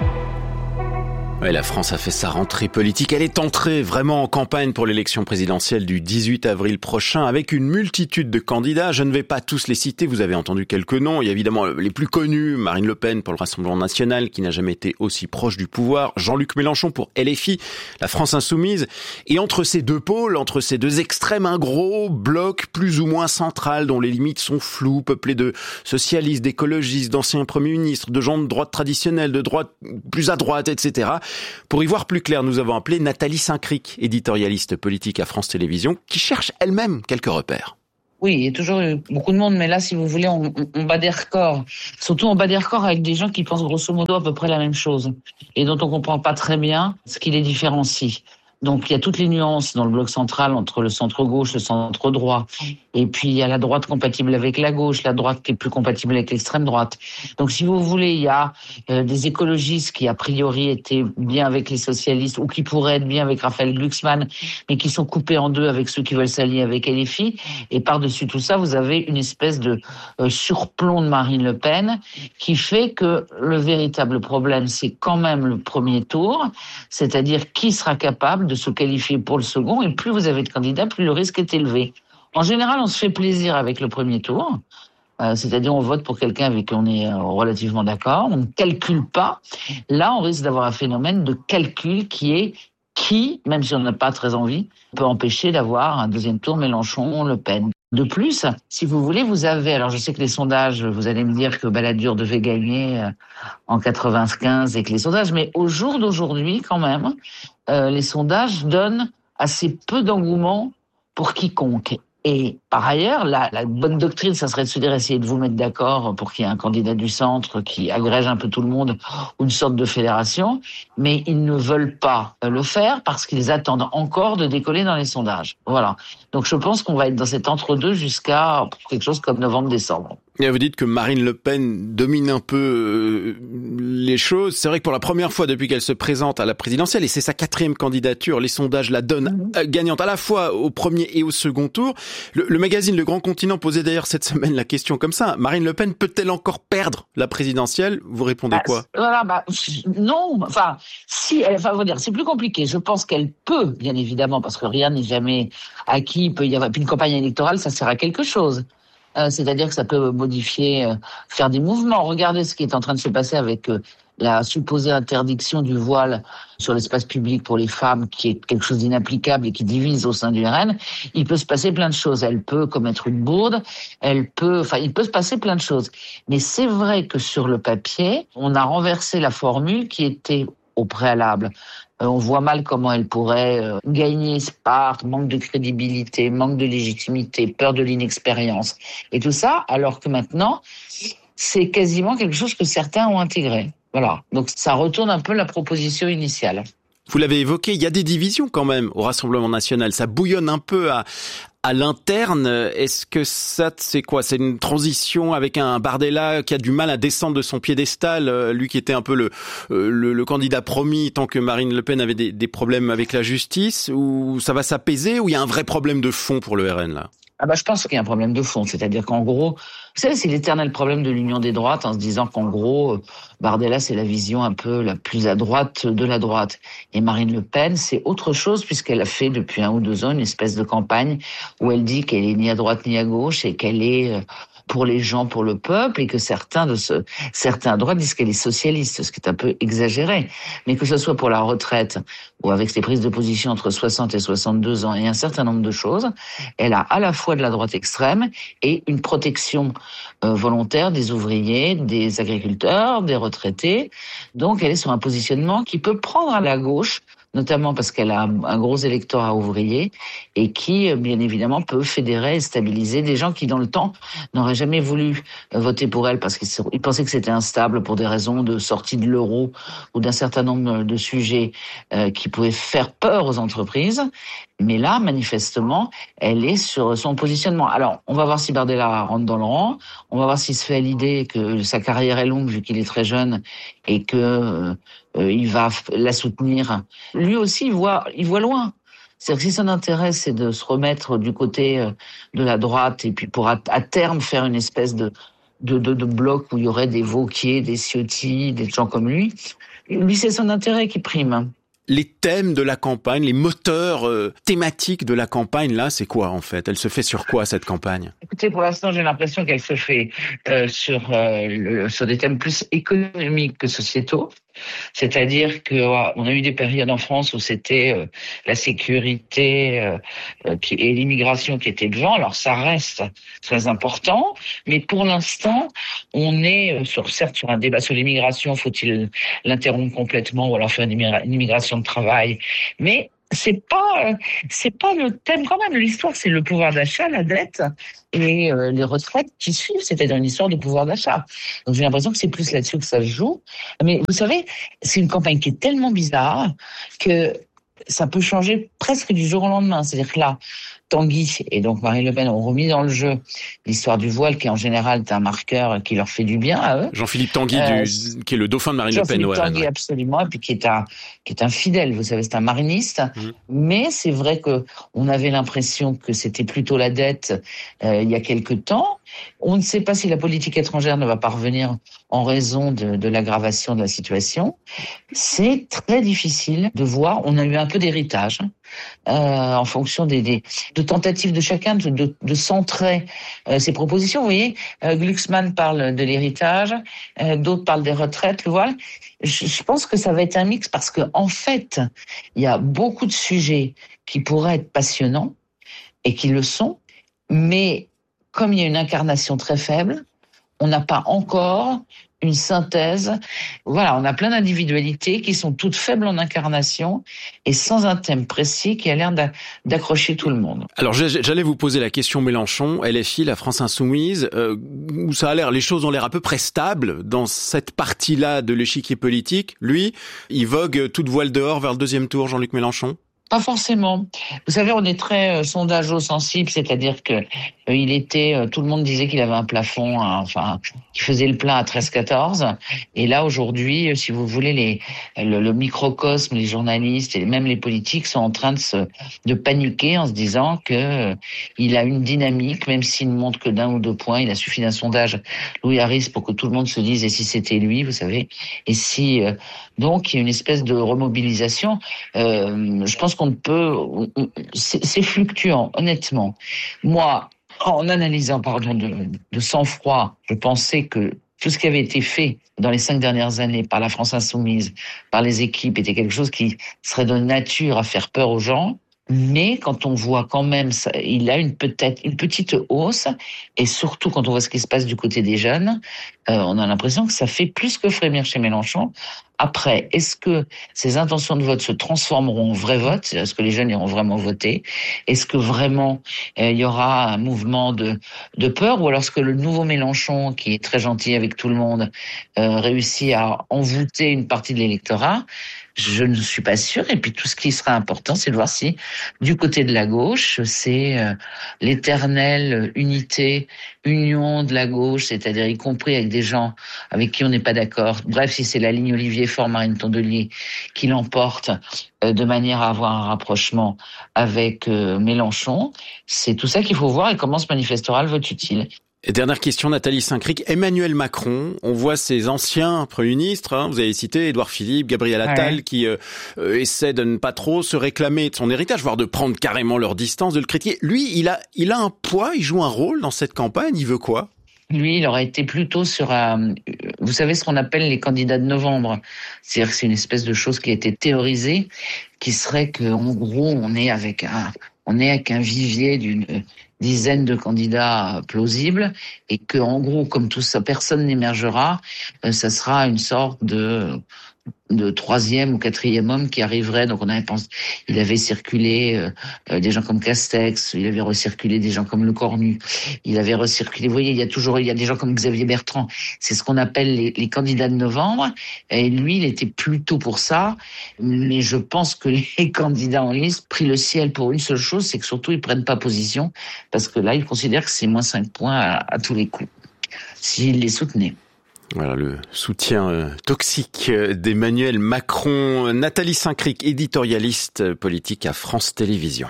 Ouais, la France a fait sa rentrée politique. Elle est entrée vraiment en campagne pour l'élection présidentielle du dix-huit avril prochain avec une multitude de candidats. Je ne vais pas tous les citer, vous avez entendu quelques noms. Il y a évidemment les plus connus, Marine Le Pen pour le Rassemblement National qui n'a jamais été aussi proche du pouvoir, Jean-Luc Mélenchon pour L F I, la France Insoumise. Et entre ces deux pôles, entre ces deux extrêmes, un gros bloc plus ou moins central dont les limites sont floues, peuplé de socialistes, d'écologistes, d'anciens premiers ministres, de gens de droite traditionnelle, de droite plus à droite, et cetera. Pour y voir plus clair, nous avons appelé Nathalie Saint-Cric, éditorialiste politique à France Télévisions, qui cherche elle-même quelques repères. Oui, il y a toujours eu beaucoup de monde, mais là, si vous voulez, on, on bat des records. Surtout, on bat des records avec des gens qui pensent grosso modo à peu près la même chose et dont on comprend pas très bien ce qui les différencie. Donc, il y a toutes les nuances dans le bloc central entre le centre-gauche, le centre-droit. Et puis, il y a la droite compatible avec la gauche, la droite qui est plus compatible avec l'extrême droite. Donc, si vous voulez, il y a euh, des écologistes qui, a priori, étaient bien avec les socialistes ou qui pourraient être bien avec Raphaël Glucksmann, mais qui sont coupés en deux avec ceux qui veulent s'allier avec L F I. Et par-dessus tout ça, vous avez une espèce de euh, surplomb de Marine Le Pen qui fait que le véritable problème, c'est quand même le premier tour, c'est-à-dire qui sera capable de se qualifier pour le second, et plus vous avez de candidats, plus le risque est élevé. En général, on se fait plaisir avec le premier tour, euh, c'est-à-dire on vote pour quelqu'un avec qui on est euh, relativement d'accord, on ne calcule pas. Là, on risque d'avoir un phénomène de calcul qui est qui, même si on n'a pas très envie, peut empêcher d'avoir un deuxième tour Mélenchon, Le Pen. De plus, si vous voulez, vous avez, alors je sais que les sondages, vous allez me dire que Balladur devait gagner euh, en quatre-vingt-quinze et que les sondages, mais au jour d'aujourd'hui, quand même, euh, les sondages donnent assez peu d'engouement pour quiconque. Et par ailleurs, la, la bonne doctrine, ça serait de se dire essayer de vous mettre d'accord pour qu'il y ait un candidat du centre qui agrège un peu tout le monde, ou une sorte de fédération, mais ils ne veulent pas le faire parce qu'ils attendent encore de décoller dans les sondages. Voilà. Donc je pense qu'on va être dans cet entre-deux jusqu'à quelque chose comme novembre-décembre. Et vous dites que Marine Le Pen domine un peu les choses. C'est vrai que pour la première fois depuis qu'elle se présente à la présidentielle, et c'est sa quatrième candidature, les sondages la donnent mmh. gagnante à la fois au premier et au second tour. Le, le magazine Le Grand Continent posait d'ailleurs cette semaine la question comme ça. Marine Le Pen peut-elle encore perdre la présidentielle? Vous répondez bah, quoi? Voilà, bah, non. Enfin, si, elle, enfin, on va dire, c'est plus compliqué. Je pense qu'elle peut, bien évidemment, parce que rien n'est jamais acquis. Il peut y avoir, puis une campagne électorale, ça sert à quelque chose. Euh, c'est-à-dire que ça peut modifier, euh, faire des mouvements. Regardez ce qui est en train de se passer avec euh, la supposée interdiction du voile sur l'espace public pour les femmes, qui est quelque chose d'inapplicable et qui divise au sein du R N. Il peut se passer plein de choses. Elle peut commettre une bourde, elle peut, enfin, il peut se passer plein de choses. Mais c'est vrai que sur le papier, on a renversé la formule qui était au préalable. Euh, on voit mal comment elle pourrait euh, gagner ce part, manque de crédibilité, manque de légitimité, peur de l'inexpérience et tout ça, alors que maintenant, c'est quasiment quelque chose que certains ont intégré. Voilà. Donc ça retourne un peu la proposition initiale. Vous l'avez évoqué, il y a des divisions quand même au Rassemblement National. Ça bouillonne un peu à, à l'interne. Est-ce que ça, c'est quoi? C'est une transition avec un Bardella qui a du mal à descendre de son piédestal, lui qui était un peu le, le, le candidat promis tant que Marine Le Pen avait des, des problèmes avec la justice? Ou ça va s'apaiser? Ou il y a un vrai problème de fond pour le R N là? Ah bah je pense qu'il y a un problème de fond, c'est-à-dire qu'en gros, vous savez, c'est l'éternel problème de l'union des droites, en se disant qu'en gros, Bardella, c'est la vision un peu la plus à droite de la droite. Et Marine Le Pen, c'est autre chose, puisqu'elle a fait depuis un ou deux ans une espèce de campagne où elle dit qu'elle est ni à droite ni à gauche et qu'elle est pour les gens, pour le peuple, et que certains de ce, certains à droite disent qu'elle est socialiste, ce qui est un peu exagéré. Mais que ce soit pour la retraite ou avec ses prises de position entre soixante et soixante-deux ans et un certain nombre de choses, elle a à la fois de la droite extrême et une protection euh, volontaire des ouvriers, des agriculteurs, des retraités. Donc elle est sur un positionnement qui peut prendre à la gauche, notamment parce qu'elle a un gros électorat ouvrier et qui, bien évidemment, peut fédérer et stabiliser des gens qui, dans le temps, n'auraient jamais voulu voter pour elle parce qu'ils pensaient que c'était instable pour des raisons de sortie de l'euro ou d'un certain nombre de sujets euh, qui pouvaient faire peur aux entreprises. Mais là, manifestement, elle est sur son positionnement. Alors, on va voir si Bardella rentre dans le rang. On va voir s'il se fait à l'idée que sa carrière est longue vu qu'il est très jeune et que euh, il va la soutenir. Lui aussi, il voit, il voit loin. C'est-à-dire que si son intérêt, c'est de se remettre du côté de la droite et puis pour à, à terme faire une espèce de, de, de, de bloc où il y aurait des Wauquiez, des Ciotti, des gens comme lui, lui, c'est son intérêt qui prime. Les thèmes de la campagne, les moteurs euh, thématiques de la campagne, là, c'est quoi en fait? Elle se fait sur quoi cette campagne? Écoutez, pour l'instant, j'ai l'impression qu'elle se fait euh, sur euh, le, sur des thèmes plus économiques que sociétaux. C'est-à-dire que euh, on a eu des périodes en France où c'était euh, la sécurité euh, qui, et l'immigration qui étaient devant. Alors ça reste très important, mais pour l'instant, on est sur certes sur un débat sur l'immigration. Faut-il l'interrompre complètement ou alors faire une, immigra- une immigration de travail? Mais c'est pas c'est pas le thème quand même. L'histoire, c'est le pouvoir d'achat, la dette et euh, les retraites qui suivent. C'est-à-dire une histoire de pouvoir d'achat. Donc j'ai l'impression que c'est plus là-dessus que ça se joue. Mais vous savez, c'est une campagne qui est tellement bizarre que ça peut changer presque du jour au lendemain. C'est-à-dire que là, Tanguy et donc Marine Le Pen ont remis dans le jeu l'histoire du voile qui en général est un marqueur qui leur fait du bien à eux. Jean-Philippe Tanguy, euh, du, qui est le dauphin de Marine Le Pen. Jean-Philippe Tanguy, ouais. absolument, et puis qui est un qui est un fidèle. Vous savez, c'est un mariniste. Mmh. Mais c'est vrai que on avait l'impression que c'était plutôt la dette euh, il y a quelque temps. On ne sait pas si la politique étrangère ne va pas revenir en raison de, de l'aggravation de la situation. C'est très difficile de voir. On a eu un peu d'héritage euh, en fonction des, des de tentatives de chacun de, de, de centrer euh, ses propositions. Vous voyez, euh, Glucksmann parle de l'héritage, euh, d'autres parlent des retraites, le voile. Je, je pense que ça va être un mix parce que en fait, il y a beaucoup de sujets qui pourraient être passionnants et qui le sont, mais comme il y a une incarnation très faible, on n'a pas encore une synthèse. Voilà, on a plein d'individualités qui sont toutes faibles en incarnation et sans un thème précis qui a l'air d'accrocher tout le monde. Alors j'allais vous poser la question Mélenchon, L F I, la France Insoumise, euh, où ça a l'air, les choses ont l'air à peu près stables dans cette partie-là de l'échiquier politique. Lui, il vogue toute voile dehors vers le deuxième tour, Jean-Luc Mélenchon. Pas forcément. Vous savez, on est très euh, sondage-sensible, c'est-à-dire que euh, il était, euh, tout le monde disait qu'il avait un plafond, hein, enfin, qui faisait le plein à treize quatorze. Et là, aujourd'hui, euh, si vous voulez, les, le, le microcosme, les journalistes et même les politiques sont en train de se, de paniquer en se disant que euh, il a une dynamique, même s'il ne monte que d'un ou deux points. Il a suffi d'un sondage Louis Harris pour que tout le monde se dise, et si c'était lui, vous savez, et si, euh, donc, il y a une espèce de remobilisation. Euh, je pense qu'on ne peut, c'est fluctuant, honnêtement. Moi, en analysant, pardon, de, de sang-froid, je pensais que tout ce qui avait été fait dans les cinq dernières années par la France Insoumise, par les équipes, était quelque chose qui serait de nature à faire peur aux gens. Mais quand on voit quand même, ça, il a une peut-être une petite hausse, et surtout quand on voit ce qui se passe du côté des jeunes, euh, on a l'impression que ça fait plus que frémir chez Mélenchon. Après, est-ce que ces intentions de vote se transformeront en vrai vote? Est-ce que les jeunes iront vraiment voter? Est-ce que vraiment euh, il y aura un mouvement de, de peur? Ou alors est-ce que le nouveau Mélenchon, qui est très gentil avec tout le monde, euh, réussit à envoûter une partie de l'électorat? Je ne suis pas sûre. Et puis tout ce qui sera important, c'est de voir si, du côté de la gauche, c'est euh, l'éternelle unité, union de la gauche, c'est-à-dire y compris avec des gens avec qui on n'est pas d'accord. Bref, si c'est la ligne Olivier Faure, Marine Tondelier qui l'emporte euh, de manière à avoir un rapprochement avec euh, Mélenchon, c'est tout ça qu'il faut voir et comment se manifestera le vote utile. Et dernière question, Nathalie Saint-Cric. Emmanuel Macron, on voit ses anciens premiers ministres, hein, vous avez cité Édouard Philippe, Gabriel Attal, ouais. qui euh, euh, essaient de ne pas trop se réclamer de son héritage, voire de prendre carrément leur distance, de le critiquer. Lui, il a, il a un poids, il joue un rôle dans cette campagne, il veut quoi ? Lui, il aurait été plutôt sur un, vous savez ce qu'on appelle les candidats de novembre. C'est-à-dire que c'est une espèce de chose qui a été théorisée, qui serait que, en gros, on est avec un, on est avec un vivier d'une dizaine de candidats plausibles et que, en gros, comme tout ça, personne n'émergera, ça sera une sorte de, de troisième ou quatrième homme qui arriverait. Donc on avait pensé, il avait circulé euh, des gens comme Castex, il avait recirculé des gens comme Le Cornu, il avait recirculé, vous voyez, il y a toujours, il y a des gens comme Xavier Bertrand. C'est ce qu'on appelle les, les candidats de novembre. Et lui, il était plutôt pour ça. Mais je pense que les candidats en liste prient le ciel pour une seule chose, c'est que surtout ils prennent pas position, parce que là, ils considèrent que c'est moins cinq points à, à tous les coups, s'ils les soutenaient. Voilà le soutien euh, toxique d'Emmanuel Macron. Nathalie Saint-Cric, éditorialiste politique à France Télévisions.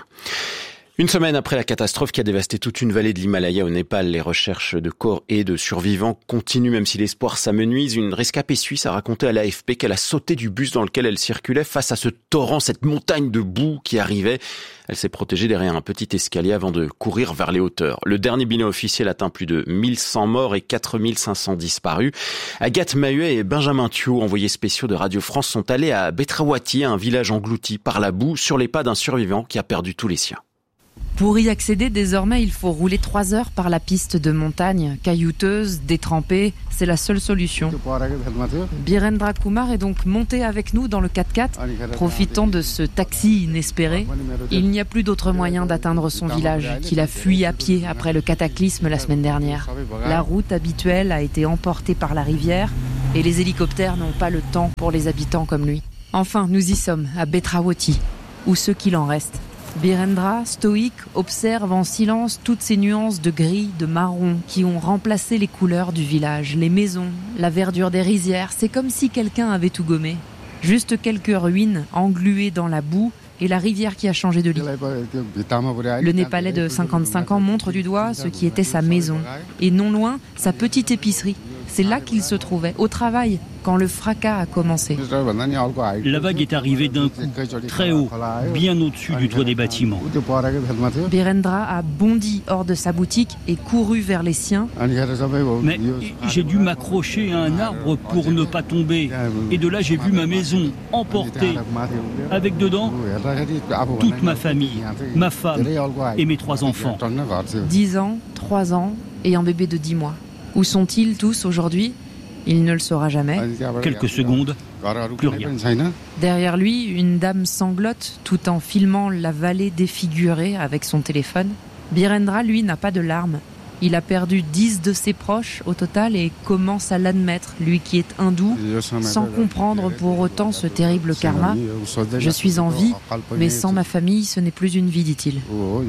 Une semaine après la catastrophe qui a dévasté toute une vallée de l'Himalaya au Népal, les recherches de corps et de survivants continuent, même si l'espoir s'amenuise. Une rescapée suisse a raconté à l'A F P qu'elle a sauté du bus dans lequel elle circulait face à ce torrent, cette montagne de boue qui arrivait. Elle s'est protégée derrière un petit escalier avant de courir vers les hauteurs. Le dernier bilan officiel atteint plus de mille cent morts et quatre mille cinq cents disparus. Agathe Mahuet et Benjamin Thiault, envoyés spéciaux de Radio France, sont allés à Betrawati, un village englouti par la boue, sur les pas d'un survivant qui a perdu tous les siens. Pour y accéder, désormais, il faut rouler trois heures par la piste de montagne, caillouteuse, détrempée. C'est la seule solution. Birendra Kumar est donc monté avec nous dans le quatre-quatre, profitant de ce taxi inespéré. Il n'y a plus d'autre moyen d'atteindre son village, qu'il a fui à pied après le cataclysme la semaine dernière. La route habituelle a été emportée par la rivière et les hélicoptères n'ont pas le temps pour les habitants comme lui. Enfin, nous y sommes, à Betrawati, ou ce qu'il en reste. Birendra, stoïque, observe en silence toutes ces nuances de gris, de marron qui ont remplacé les couleurs du village, les maisons, la verdure des rizières. C'est comme si quelqu'un avait tout gommé. Juste quelques ruines engluées dans la boue et la rivière qui a changé de lit. Le Népalais de cinquante-cinq ans montre du doigt ce qui était sa maison et non loin sa petite épicerie. C'est là qu'il se trouvait, au travail, quand le fracas a commencé. La vague est arrivée d'un coup, très haut, bien au-dessus du toit des bâtiments. Birendra a bondi hors de sa boutique et couru vers les siens. Mais j'ai dû m'accrocher à un arbre pour ne pas tomber. Et de là, j'ai vu ma maison emportée, avec dedans toute ma famille, ma femme et mes trois enfants. Dix ans, trois ans et un bébé de dix mois. Où sont-ils tous aujourd'hui ? Il ne le saura jamais. Quelques secondes, plus rien. Derrière lui, une dame sanglote tout en filmant la vallée défigurée avec son téléphone. Birendra, lui, n'a pas de larmes. Il a perdu dix de ses proches au total et commence à l'admettre, lui qui est hindou, sans comprendre pour autant ce terrible karma. Je suis en vie, mais sans ma famille, ce n'est plus une vie, dit-il.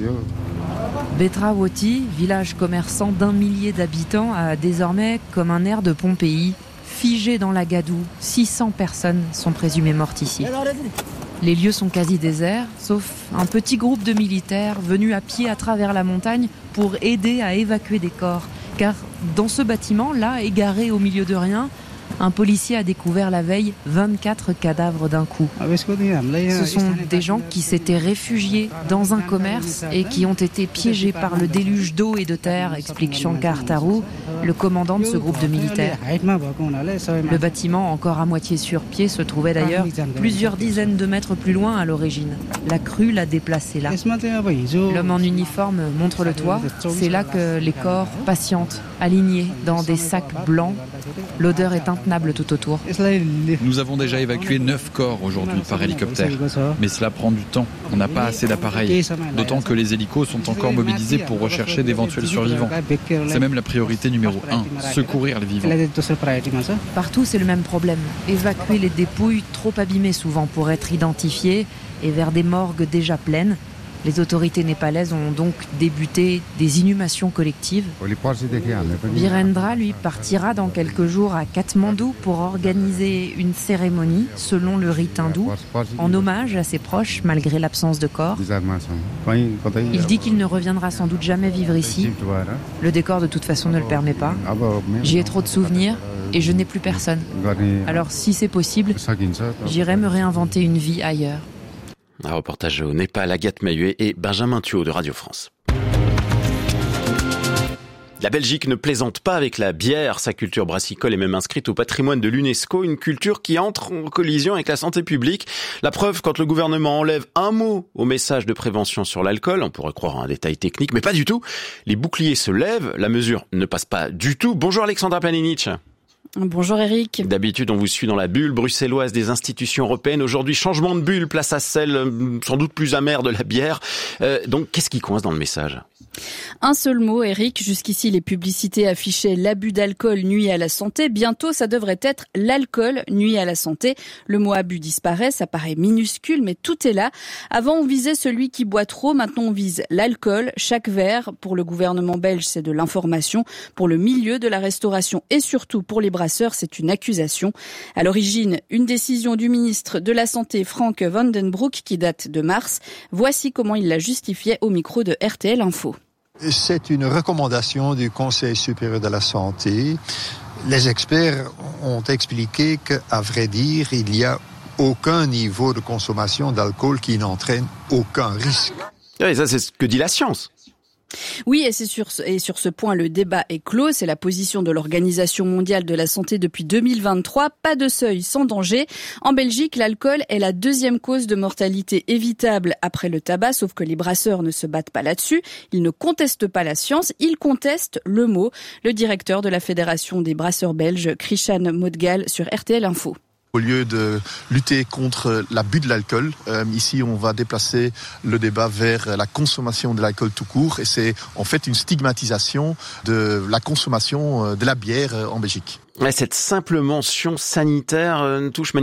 Betrawati, village commerçant d'un millier d'habitants, a désormais comme un air de Pompéi, figé dans la gadoue. six cents personnes sont présumées mortes ici. Les lieux sont quasi déserts, sauf un petit groupe de militaires venus à pied à travers la montagne pour aider à évacuer des corps. Car dans ce bâtiment, là, égaré au milieu de rien, un policier a découvert la veille vingt-quatre cadavres d'un coup. Ce sont des gens qui s'étaient réfugiés dans un commerce et qui ont été piégés par le déluge d'eau et de terre, explique Shankar Taru, le commandant de ce groupe de militaires. Le bâtiment, encore à moitié sur pied, se trouvait d'ailleurs plusieurs dizaines de mètres plus loin à l'origine. La crue l'a déplacé là. L'homme en uniforme montre le toit. C'est là que les corps patientent, alignés dans des sacs blancs. L'odeur est intenable tout autour. Nous avons déjà évacué neuf corps aujourd'hui par hélicoptère. Mais cela prend du temps. On n'a pas assez d'appareils. D'autant que les hélicos sont encore mobilisés pour rechercher d'éventuels survivants. C'est même la priorité numéro un, secourir les vivants. Partout, c'est le même problème. Évacuer les dépouilles trop abîmées souvent pour être identifiées et vers des morgues déjà pleines. Les autorités népalaises ont donc débuté des inhumations collectives. Birendra, lui, partira dans quelques jours à Katmandou pour organiser une cérémonie, selon le rite hindou, en hommage à ses proches, malgré l'absence de corps. Il dit qu'il ne reviendra sans doute jamais vivre ici. Le décor, de toute façon, ne le permet pas. J'y ai trop de souvenirs et je n'ai plus personne. Alors, si c'est possible, j'irai me réinventer une vie ailleurs. Un reportage au Népal, Agathe Mahuet et Benjamin Thiault de Radio France. La Belgique ne plaisante pas avec la bière. Sa culture brassicole est même inscrite au patrimoine de l'UNESCO, une culture qui entre en collision avec la santé publique. La preuve, quand le gouvernement enlève un mot au message de prévention sur l'alcool, on pourrait croire à un détail technique, mais pas du tout. Les boucliers se lèvent, la mesure ne passe pas du tout. Bonjour Alexandra Planinic. Bonjour Eric. D'habitude, on vous suit dans la bulle bruxelloise des institutions européennes. Aujourd'hui, changement de bulle, place à celle sans doute plus amère de la bière. Euh, donc, qu'est-ce qui coince dans le message ? Un seul mot, Eric. Jusqu'ici, les publicités affichaient l'abus d'alcool nuit à la santé. Bientôt, ça devrait être l'alcool nuit à la santé. Le mot abus disparaît, ça paraît minuscule, mais tout est là. Avant, on visait celui qui boit trop. Maintenant, on vise l'alcool. Chaque verre, pour le gouvernement belge, c'est de l'information. Pour le milieu de la restauration et surtout pour les brasseurs, c'est une accusation. À l'origine, une décision du ministre de la Santé, Frank Van den Broek, qui date de mars. Voici comment il la justifiait au micro de R T L Info. C'est une recommandation du Conseil supérieur de la santé. Les experts ont expliqué qu'à vrai dire, il n'y a aucun niveau de consommation d'alcool qui n'entraîne aucun risque. Oui, ça c'est ce que dit la science. Oui, et c'est sur ce, et sur ce point, le débat est clos. C'est la position de l'Organisation mondiale de la santé depuis deux mille vingt-trois. Pas de seuil sans danger. En Belgique, l'alcool est la deuxième cause de mortalité évitable après le tabac, sauf que les brasseurs ne se battent pas là-dessus. Ils ne contestent pas la science, ils contestent le mot. Le directeur de la Fédération des brasseurs belges, Christian Modgal, sur R T L Info. Au lieu de lutter contre l'abus de l'alcool, euh, ici on va déplacer le débat vers la consommation de l'alcool tout court et c'est en fait une stigmatisation de la consommation de la bière en Belgique. Ouais, cette simple mention sanitaire euh, touche